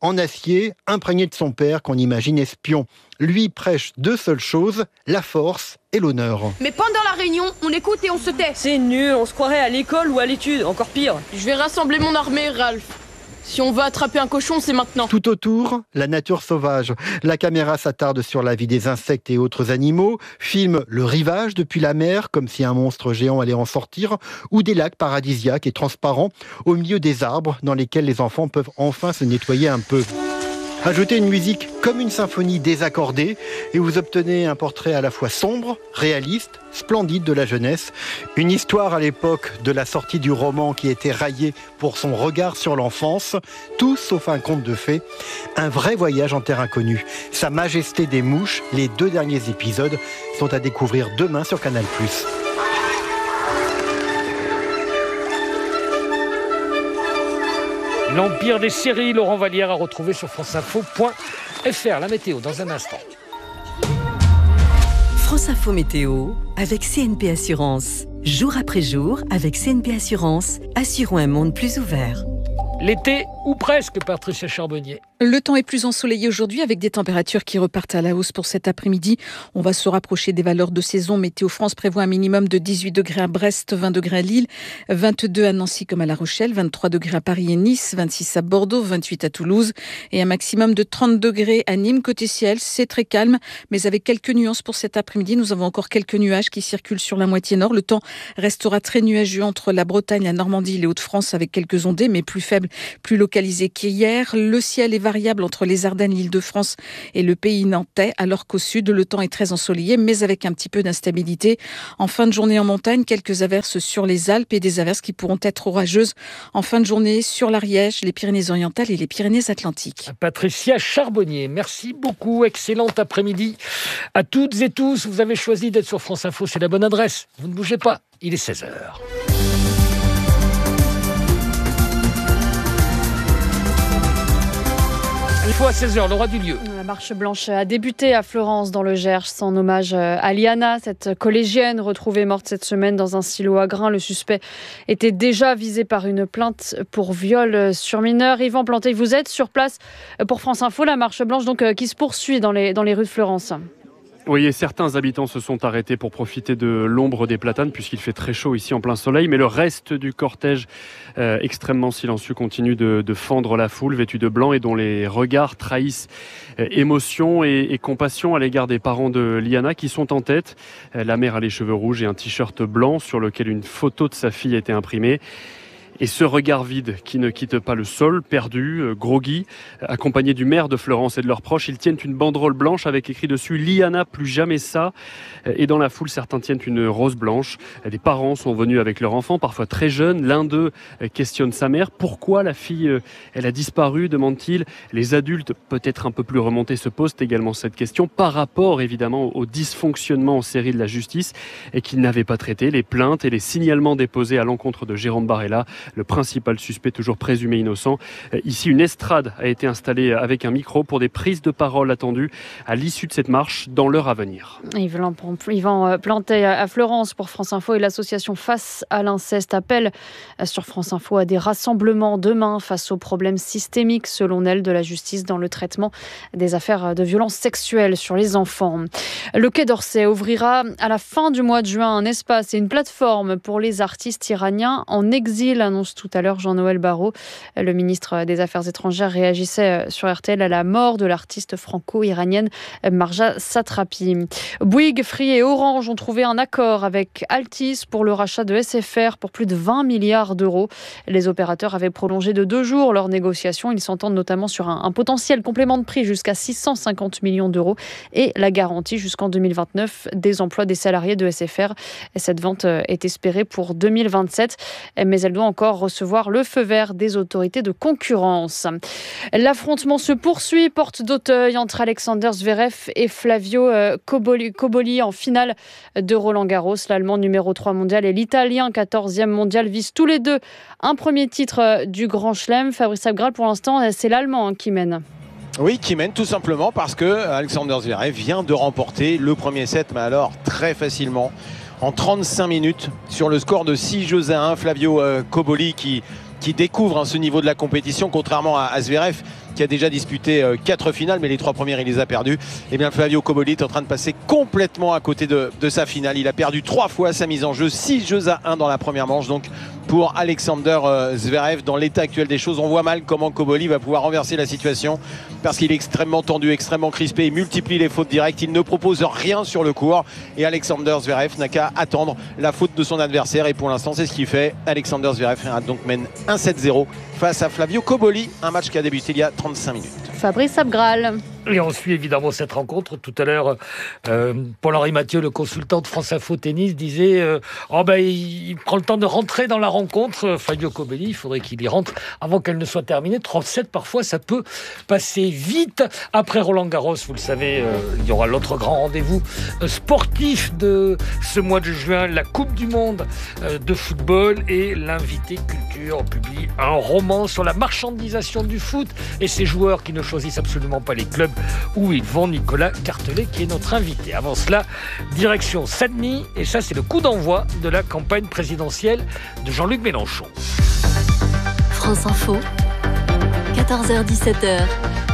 en acier, imprégné de son père qu'on imagine espion. Lui prêche deux seules choses, la force et l'honneur. Mais pendant la réunion, on écoute et on se tait. C'est nul, on se croirait à l'école ou à l'étude, encore pire. Je vais rassembler mon armée, Ralph. Si on veut attraper un cochon, c'est maintenant. Tout autour, la nature sauvage. La caméra s'attarde sur la vie des insectes et autres animaux, filme le rivage depuis la mer, comme si un monstre géant allait en sortir, ou des lacs paradisiaques et transparents au milieu des arbres dans lesquels les enfants peuvent enfin se nettoyer un peu. Ajoutez une musique comme une symphonie désaccordée et vous obtenez un portrait à la fois sombre, réaliste, splendide de la jeunesse. Une histoire à l'époque de la sortie du roman qui était raillé pour son regard sur l'enfance, tout sauf un conte de fées. Un vrai voyage en terre inconnue. Sa Majesté des mouches, les deux derniers épisodes sont à découvrir demain sur Canal plus. L'empire des séries, Laurent Vallière à retrouver sur franceinfo point f r. La météo dans un instant. France Info Météo avec C N P Assurance. Jour après jour, avec C N P Assurance, assurons un monde plus ouvert. L'été ou presque, Patricia Charbonnier. Le temps est plus ensoleillé aujourd'hui avec des températures qui repartent à la hausse pour cet après-midi. On va se rapprocher des valeurs de saison. Météo France prévoit un minimum de dix-huit degrés à Brest, vingt degrés à Lille, vingt-deux à Nancy comme à La Rochelle, vingt-trois degrés à Paris et Nice, vingt-six à Bordeaux, vingt-huit à Toulouse et un maximum de trente degrés à Nîmes. Côté ciel, c'est très calme, mais avec quelques nuances pour cet après-midi. Nous avons encore quelques nuages qui circulent sur la moitié nord. Le temps restera très nuageux entre la Bretagne, la Normandie et les Hauts-de-France avec quelques ondées, mais plus faibles, plus localisées qu'hier. Le ciel est variable entre les Ardennes, l'Île-de-France et le pays nantais, alors qu'au sud, le temps est très ensoleillé, mais avec un petit peu d'instabilité. En fin de journée en montagne, quelques averses sur les Alpes et des averses qui pourront être orageuses en fin de journée sur l'Ariège, les Pyrénées-Orientales et les Pyrénées-Atlantiques. Patricia Charbonnier, merci beaucoup. Excellent après-midi à toutes et tous. Vous avez choisi d'être sur France Info, c'est la bonne adresse. Vous ne bougez pas, il est seize heures. Il faut à seize heures, le roi du lieu. La marche blanche a débuté à Florence, dans le Gers, en hommage à Liana, cette collégienne retrouvée morte cette semaine dans un silo à grains. Le suspect était déjà visé par une plainte pour viol sur mineur. Yvan Planté, vous êtes sur place pour France Info. La marche blanche donc, qui se poursuit dans les, dans les rues de Florence. Oui, et certains habitants se sont arrêtés pour profiter de l'ombre des platanes puisqu'il fait très chaud ici en plein soleil. Mais le reste du cortège euh, extrêmement silencieux continue de, de fendre la foule, vêtue de blanc et dont les regards trahissent euh, émotion et, et compassion à l'égard des parents de Liana qui sont en tête. Euh, la mère a les cheveux rouges et un t-shirt blanc sur lequel une photo de sa fille a été imprimée. Et ce regard vide qui ne quitte pas le sol, perdu, euh, groggy, euh, accompagné du maire de Florence et de leurs proches, ils tiennent une banderole blanche avec écrit dessus « Liana, plus jamais ça ». Et dans la foule, certains tiennent une rose blanche. Des parents sont venus avec leur enfant, parfois très jeunes. L'un d'eux euh, questionne sa mère. Pourquoi la fille, euh, elle a disparu, demande-t-il. Les adultes, peut-être un peu plus remontés, se posent également cette question par rapport évidemment au dysfonctionnement en série de la justice et qu'ils n'avaient pas traité, les plaintes et les signalements déposés à l'encontre de Jérôme Barella, le principal suspect toujours présumé innocent. Ici, une estrade a été installée avec un micro pour des prises de parole attendues à l'issue de cette marche dans l'heure à venir. Yvan Planté à Florence pour France Info et l'association Face à l'inceste appelle sur France Info à des rassemblements demain face aux problèmes systémiques, selon elle, de la justice dans le traitement des affaires de violences sexuelles sur les enfants. Le Quai d'Orsay ouvrira à la fin du mois de juin un espace et une plateforme pour les artistes iraniens en exil, annonce tout à l'heure Jean-Noël Barrot. Le ministre des Affaires étrangères réagissait sur R T L à la mort de l'artiste franco-iranienne Marja Satrapi. Bouygues, Free et Orange ont trouvé un accord avec Altis pour le rachat de S F R pour plus de vingt milliards d'euros. Les opérateurs avaient prolongé de deux jours leurs négociations. Ils s'entendent notamment sur un, un potentiel complément de prix jusqu'à six cent cinquante millions d'euros et la garantie jusqu'en deux mille vingt-neuf des emplois des salariés de S F R. Cette vente est espérée pour deux mille vingt-sept, mais elle doit encore recevoir le feu vert des autorités de concurrence. L'affrontement se poursuit, porte d'Auteuil entre Alexander Zverev et Flavio Cobolli, Cobolli en finale de Roland-Garros. L'Allemand numéro trois mondial et l'Italien quatorzième mondial visent tous les deux un premier titre du Grand Chelem. Fabrice Abgral, pour l'instant, c'est l'Allemand qui mène. Oui, qui mène tout simplement parce que Alexander Zverev vient de remporter le premier set, mais alors très facilement, en trente-cinq minutes, sur le score de six jeux à un. Flavio Cobolli qui qui découvre hein, ce niveau de la compétition, contrairement à, à Zverev, qui a déjà disputé euh, quatre finales, mais les trois premières, il les a perdues. Et bien, Flavio Cobolli est en train de passer complètement à côté de, de sa finale. Il a perdu trois fois sa mise en jeu, six jeux à un dans la première manche. Donc, pour Alexander euh, Zverev, dans l'état actuel des choses, on voit mal comment Cobolli va pouvoir renverser la situation, parce qu'il est extrêmement tendu, extrêmement crispé, il multiplie les fautes directes, il ne propose rien sur le court. Et Alexander Zverev n'a qu'à attendre la faute de son adversaire. Et pour l'instant, c'est ce qu'il fait. Alexander Zverev donc mène un sept zéro face à Flavio Cobolli, un match qui a débuté il y a trente-cinq minutes. Fabrice Abgral. Et on suit évidemment cette rencontre. Tout à l'heure, euh, Paul-Henri Mathieu, le consultant de France Info Tennis, disait euh, oh ben, il, il prend le temps de rentrer dans la rencontre. Fabio Cobolli, il faudrait qu'il y rentre avant qu'elle ne soit terminée. trente-sept, parfois, ça peut passer vite. Après Roland-Garros, vous le savez, euh, il y aura l'autre grand rendez-vous euh, sportif de ce mois de juin, la Coupe du Monde euh, de football. Et l'invité culture publie un roman sur la marchandisation du foot et ces joueurs qui ne choisissent absolument pas les clubs où ils vont. Nicolas Cartelet qui est notre invité. Avant cela, direction Saint-Denis, et ça c'est le coup d'envoi de la campagne présidentielle de Jean-Luc Mélenchon. France Info, quatorze heures dix-sept heures.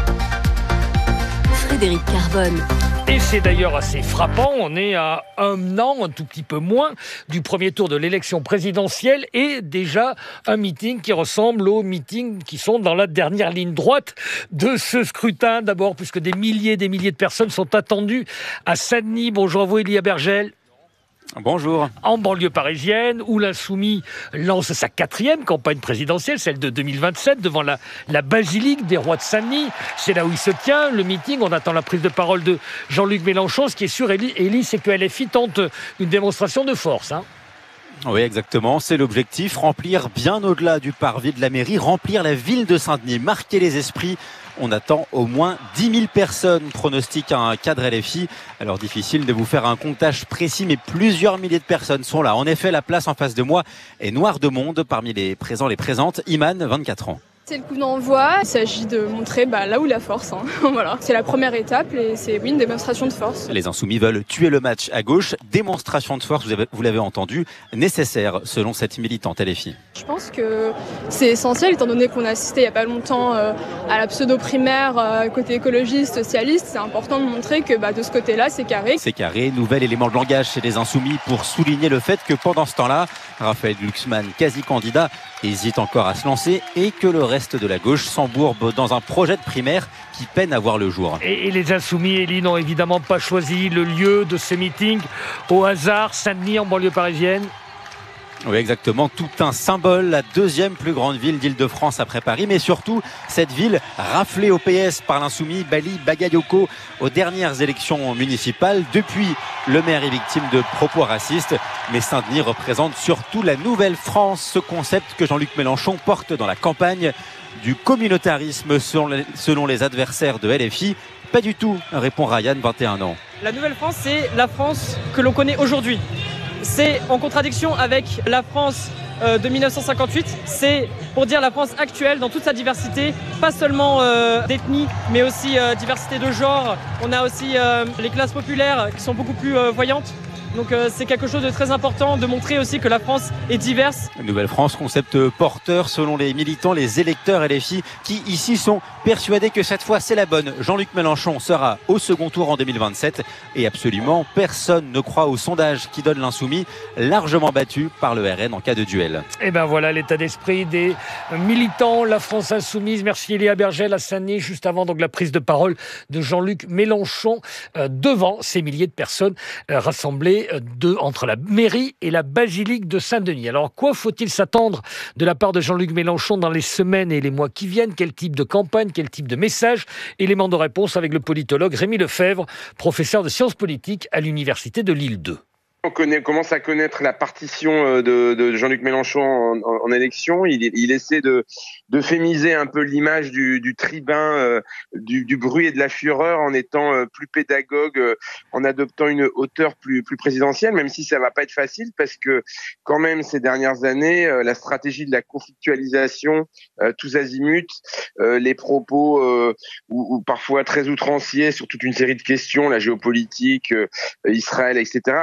Frédéric Carbone. Et c'est d'ailleurs assez frappant, on est à un an, un tout petit peu moins, du premier tour de l'élection présidentielle et déjà un meeting qui ressemble aux meetings qui sont dans la dernière ligne droite de ce scrutin. D'abord, puisque des milliers et des milliers de personnes sont attendues à Saint-Denis. Bonjour à vous, Elia Bergel. Bonjour. En banlieue parisienne, où l'Insoumis lance sa quatrième campagne présidentielle, celle de deux mille vingt-sept, devant la, la basilique des Rois de Saint-Denis. C'est là où il se tient, le meeting. On attend la prise de parole de Jean-Luc Mélenchon. Ce qui est sûr, Élie, c'est que L F I tente une démonstration de force. Hein. Oui, exactement. C'est l'objectif. Remplir bien au-delà du parvis de la mairie, remplir la ville de Saint-Denis, marquer les esprits. On attend au moins dix mille personnes, pronostique un cadre L F I. Alors difficile de vous faire un comptage précis, mais plusieurs milliers de personnes sont là. En effet, la place en face de moi est noire de monde. Parmi les présents, les présentes, Iman, vingt-quatre ans. C'est le coup d'envoi, il s'agit de montrer bah, là où la force. Hein. Voilà. C'est la première étape et c'est oui, une démonstration de force. Les Insoumis veulent tuer le match à gauche. Démonstration de force, vous, avez, vous l'avez entendu, nécessaire selon cette militante L F I. Je pense que c'est essentiel étant donné qu'on a assisté il n'y a pas longtemps euh, à la pseudo-primaire euh, côté écologiste, socialiste. C'est important de montrer que bah, de ce côté-là, c'est carré. C'est carré, nouvel élément de langage chez les Insoumis pour souligner le fait que pendant ce temps-là, Raphaël Glucksmann, quasi candidat, hésite encore à se lancer et que le reste de la gauche s'embourbe dans un projet de primaire qui peine à voir le jour. Et, et les Insoumis, Elie, n'ont évidemment pas choisi le lieu de ce meeting au hasard. Saint-Denis en banlieue parisienne. Oui, exactement. Tout un symbole, la deuxième plus grande ville d'Île-de-France après Paris, mais surtout cette ville raflée au P S par l'insoumis Bali Bagayoko aux dernières élections municipales. Depuis, le maire est victime de propos racistes, mais Saint-Denis représente surtout la nouvelle France, ce concept que Jean-Luc Mélenchon porte dans la campagne du communautarisme selon les adversaires de L F I. Pas du tout, répond Ryan, vingt et un ans. La nouvelle France, c'est la France que l'on connaît aujourd'hui. C'est en contradiction avec la France euh, de mille neuf cent cinquante-huit. C'est pour dire la France actuelle dans toute sa diversité, pas seulement euh, d'ethnie, mais aussi euh, diversité de genre. On a aussi euh, les classes populaires qui sont beaucoup plus euh, voyantes. Donc euh, c'est quelque chose de très important de montrer aussi que la France est diverse. Nouvelle France, concept porteur selon les militants, les électeurs L F I qui ici sont persuadés que cette fois c'est la bonne. Jean-Luc Mélenchon sera au second tour en deux mille vingt-sept et absolument personne ne croit au sondage qui donne l'insoumis largement battu par le R N en cas de duel. Et ben voilà l'état d'esprit des militants, la France insoumise. Merci Elia Bergel à Saint-Denis, juste avant donc la prise de parole de Jean-Luc Mélenchon euh, devant ces milliers de personnes euh, rassemblées De, entre la mairie et la basilique de Saint-Denis. Alors, quoi faut-il s'attendre de la part de Jean-Luc Mélenchon dans les semaines et les mois qui viennent? Quel type de campagne, quel type de message? Élément de réponse avec le politologue Rémi Lefebvre, professeur de sciences politiques à l'université de Lille deux. On connaît, commence à connaître la partition de, de Jean-Luc Mélenchon en, en, en élection. Il, il essaie de d'euphémiser un peu l'image du, du tribun, euh, du, du bruit et de la fureur en étant euh, plus pédagogue, euh, en adoptant une hauteur plus, plus présidentielle, même si ça va pas être facile parce que quand même ces dernières années, euh, la stratégie de la conflictualisation, euh, tous azimuts, euh, les propos euh, ou, ou parfois très outranciers sur toute une série de questions, la géopolitique, euh, Israël, et cetera, a quand même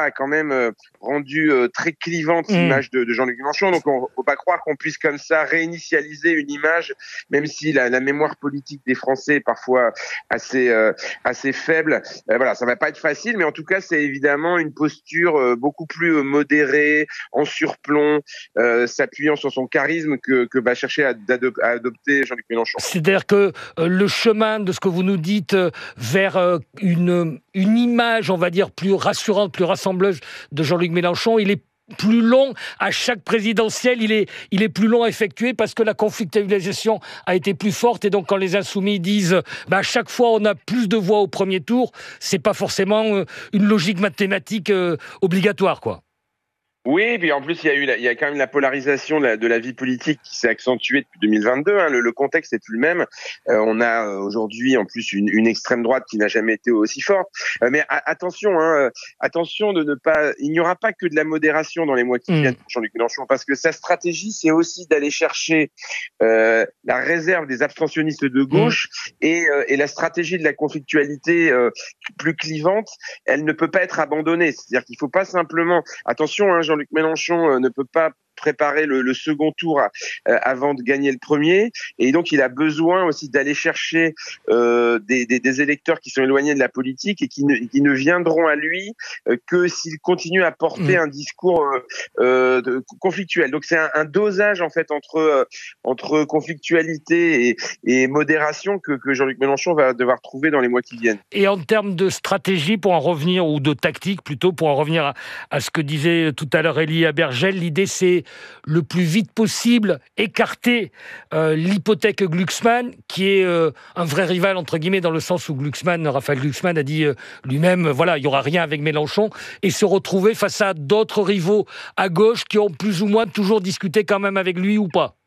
même euh, rendu euh, très clivante mmh. l'image de, de Jean-Luc Mélenchon. Donc on ne peut pas croire qu'on puisse comme ça réinitialiser une image, même si la, la mémoire politique des Français est parfois assez, euh, assez faible. Euh, voilà, ça va pas être facile, mais en tout cas, c'est évidemment une posture euh, beaucoup plus euh, modérée, en surplomb, euh, s'appuyant sur son charisme que, que va chercher à, à adopter Jean-Luc Mélenchon. C'est-à-dire que euh, le chemin de ce que vous nous dites euh, vers euh, une, une image, on va dire, plus rassurante, plus rassembleuse de Jean-Luc Mélenchon, il est plus long à chaque présidentielle, il est, il est plus long à effectuer parce que la conflictualisation a été plus forte et donc quand les Insoumis disent bah, à chaque fois on a plus de voix au premier tour, c'est pas forcément euh, une logique mathématique euh, obligatoire, quoi. Oui, et puis en plus il y a eu, la, il y a quand même la polarisation de la, de la vie politique qui s'est accentuée depuis deux mille vingt-deux. Hein, le, le contexte est plus le même. Euh, on a euh, aujourd'hui en plus une, une extrême droite qui n'a jamais été aussi forte. Euh, mais a, attention, hein, attention de ne pas. Il n'y aura pas que de la modération dans les mois qui mmh. viennent pour Jean-Luc Mélenchon, parce que sa stratégie c'est aussi d'aller chercher euh, la réserve des abstentionnistes de gauche mmh. et, euh, et la stratégie de la conflictualité euh, plus clivante. Elle ne peut pas être abandonnée. C'est-à-dire qu'il ne faut pas simplement. Attention, hein, Jean Jean-Luc Mélenchon euh, ne peut pas préparer le, le second tour à, euh, avant de gagner le premier, et donc il a besoin aussi d'aller chercher euh, des, des, des électeurs qui sont éloignés de la politique et qui ne, qui ne viendront à lui euh, que s'il continue à porter mmh. un discours euh, euh, de, conflictuel. Donc c'est un, un dosage en fait entre euh, entre conflictualité et, et modération que, que Jean-Luc Mélenchon va devoir trouver dans les mois qui viennent. Et en termes de stratégie, pour en revenir, ou de tactique plutôt, pour en revenir à, à ce que disait tout à l'heure Élie Abergel, l'idée c'est le plus vite possible écarter euh, l'hypothèque Glucksmann, qui est euh, un vrai rival, entre guillemets, dans le sens où Glucksmann, Raphaël Glucksmann a dit euh, lui-même, voilà, il n'y aura rien avec Mélenchon, et se retrouver face à d'autres rivaux à gauche qui ont plus ou moins toujours discuté quand même avec lui ou pas.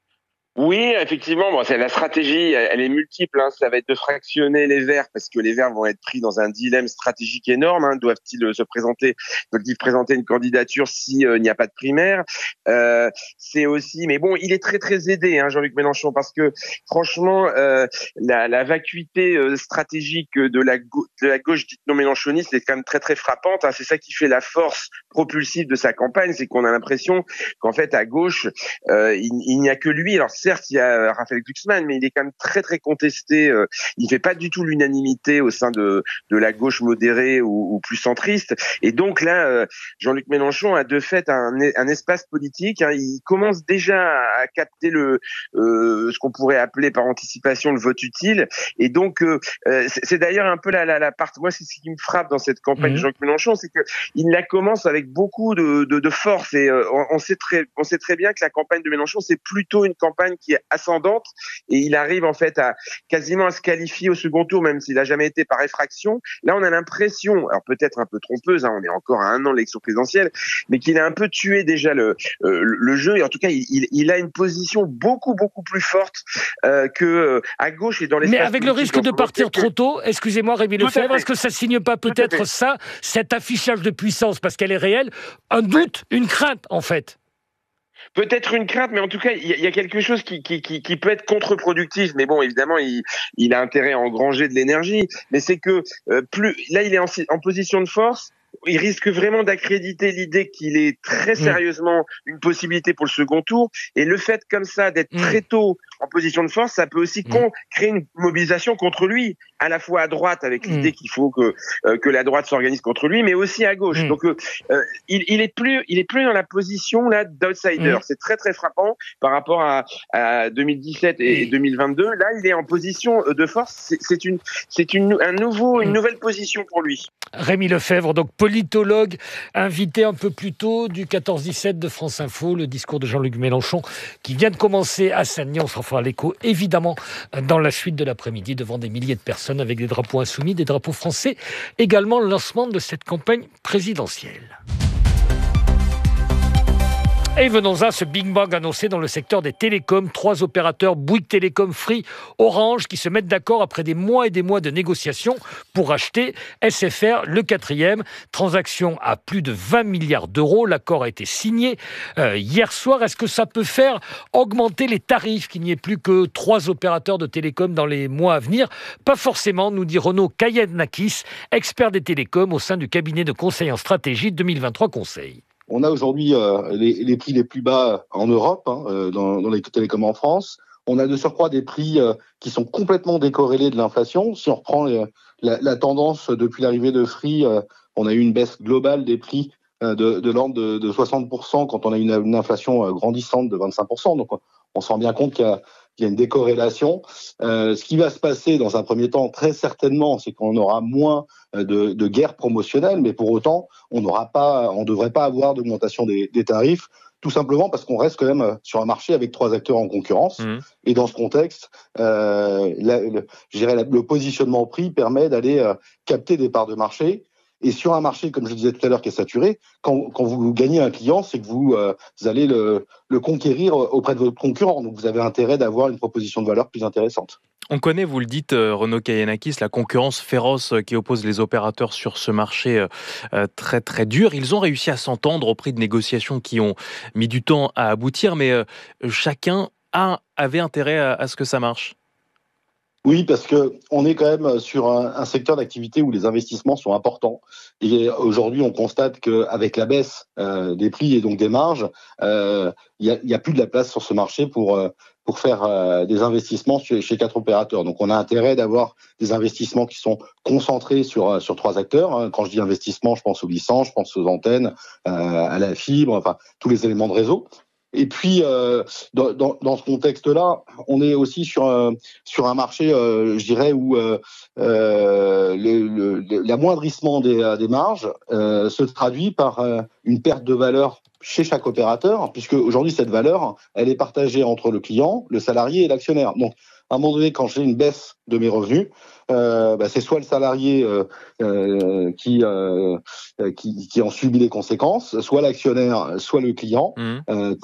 Oui, effectivement, bon, c'est la stratégie, elle est multiple. Hein. Ça va être de fractionner les Verts parce que les Verts vont être pris dans un dilemme stratégique énorme. Hein. Doivent-ils se présenter, doivent-ils présenter une candidature si euh, il n'y a pas de primaire. Euh, c'est aussi, mais bon, il est très très aidé, hein, Jean-Luc Mélenchon, parce que franchement, euh, la, la vacuité euh, stratégique de la, go- de la gauche dite non mélenchoniste est quand même très très frappante. Hein. C'est ça qui fait la force propulsive de sa campagne, c'est qu'on a l'impression qu'en fait à gauche, euh, il, il n'y a que lui. Alors certes, il y a Raphaël Glucksmann, mais il est quand même très très contesté. Euh, il fait pas du tout l'unanimité au sein de de la gauche modérée ou, ou plus centriste. Et donc là, euh, Jean-Luc Mélenchon a de fait un, un espace politique. Hein. Il commence déjà à capter le euh, ce qu'on pourrait appeler par anticipation le vote utile. Et donc euh, c'est, c'est d'ailleurs un peu la la, la part. Moi, c'est ce qui me frappe dans cette campagne mmh. de Jean-Luc Mélenchon, c'est que il la commence avec beaucoup de de, de force. Et euh, on, on sait très on sait très bien que la campagne de Mélenchon, c'est plutôt une campagne qui est ascendante, et il arrive en fait à quasiment à se qualifier au second tour, même s'il n'a jamais été par effraction. Là, on a l'impression, alors peut-être un peu trompeuse, hein, on est encore à un an de l'élection présidentielle, mais qu'il a un peu tué déjà le euh, le jeu, et en tout cas, il, il, il a une position beaucoup beaucoup plus forte euh, que euh, à gauche et dans l'espace. Mais avec le risque de partir trop tôt, excusez-moi Rémi Lefebvre, est-ce que ça signe pas peut-être ça, cet affichage de puissance, parce qu'elle est réelle, un doute, une crainte en fait? Peut-être une crainte, mais en tout cas, il y, y a quelque chose qui, qui, qui, qui peut être contre-productif. Mais bon, évidemment, il, il a intérêt à engranger de l'énergie. Mais c'est que euh, plus là, il est en, en position de force. Il risque vraiment d'accréditer l'idée qu'il est très sérieusement une possibilité pour le second tour. Et le fait comme ça d'être mmh. très tôt en position de force, ça peut aussi mmh. con- créer une mobilisation contre lui, à la fois à droite avec mmh. l'idée qu'il faut que euh, que la droite s'organise contre lui, mais aussi à gauche. Mmh. Donc euh, il, il est plus il est plus dans la position là d'outsider. Mmh. C'est très très frappant par rapport à, à deux mille dix-sept et mmh. deux mille vingt-deux. Là, il est en position de force. C'est, c'est une c'est une un nouveau une nouvelle position pour lui. Rémi Lefebvre, donc politologue, invité un peu plus tôt du quatorze dix-sept de France Info, le discours de Jean-Luc Mélenchon qui vient de commencer à Sagny. On s'en fera l'écho, évidemment, dans la suite de l'après-midi, devant des milliers de personnes avec des drapeaux insoumis, des drapeaux français. Également le lancement de cette campagne présidentielle. Et venons à ce Big Bang annoncé dans le secteur des télécoms. Trois opérateurs, Bouygues Télécom, Free, Orange, qui se mettent d'accord après des mois et des mois de négociations pour acheter S F R, le quatrième. Transaction à plus de vingt milliards d'euros. L'accord a été signé euh, hier soir. Est-ce que ça peut faire augmenter les tarifs, qu'il n'y ait plus que trois opérateurs de télécoms dans les mois à venir? Pas forcément, nous dit Renaud Kayennakis, expert des télécoms au sein du cabinet de conseil en stratégie deux mille vingt-trois Conseil. On a aujourd'hui euh, les, les prix les plus bas en Europe, hein, euh, dans, dans les télécoms en France. On a de surcroît des prix euh, qui sont complètement décorrélés de l'inflation. Si on reprend les, la, la tendance depuis l'arrivée de Free, euh, on a eu une baisse globale des prix euh, de, de l'ordre de, de soixante pour cent quand on a une, une inflation grandissante de vingt-cinq pour cent. Donc on se rend bien compte qu'il y a, qu'il y a une décorrélation. Euh, ce qui va se passer dans un premier temps, très certainement, c'est qu'on aura moins de, de guerre promotionnelle, mais pour autant, on n'aura pas, on ne devrait pas avoir d'augmentation des, des tarifs, tout simplement parce qu'on reste quand même sur un marché avec trois acteurs en concurrence. Mmh. Et dans ce contexte, euh, la, le, je dirais, le positionnement au prix permet d'aller euh, capter des parts de marché. Et sur un marché, comme je disais tout à l'heure, qui est saturé, quand, quand vous gagnez un client, c'est que vous, euh, vous allez le, le conquérir auprès de votre concurrent. Donc vous avez intérêt d'avoir une proposition de valeur plus intéressante. On connaît, vous le dites, Renaud Kayennakis, la concurrence féroce qui oppose les opérateurs sur ce marché euh, très très dur. Ils ont réussi à s'entendre au prix de négociations qui ont mis du temps à aboutir, mais euh, chacun a, avait intérêt à, à ce que ça marche. Oui, parce que on est quand même sur un, un secteur d'activité où les investissements sont importants. Et aujourd'hui, on constate qu'avec la baisse euh, des prix et donc des marges, il euh, y, a, y a plus de la place sur ce marché pour euh, pour faire euh, des investissements chez, chez quatre opérateurs. Donc, on a intérêt d'avoir des investissements qui sont concentrés sur sur trois acteurs. Hein. Quand je dis investissement, je pense aux licences, je pense aux antennes, euh, à la fibre, enfin tous les éléments de réseau. Et puis, euh, dans, dans, dans ce contexte-là, on est aussi sur, euh, sur un marché, euh, je dirais, où euh, euh, le, le, l'amoindrissement des, des marges euh, se traduit par euh, une perte de valeur chez chaque opérateur, puisque aujourd'hui, cette valeur, elle est partagée entre le client, le salarié et l'actionnaire. Donc, à un moment donné, quand j'ai une baisse de mes revenus, euh, bah, c'est soit le salarié euh, euh, qui, euh, qui qui en subit les conséquences, soit l'actionnaire, soit le client. Mmh. Euh,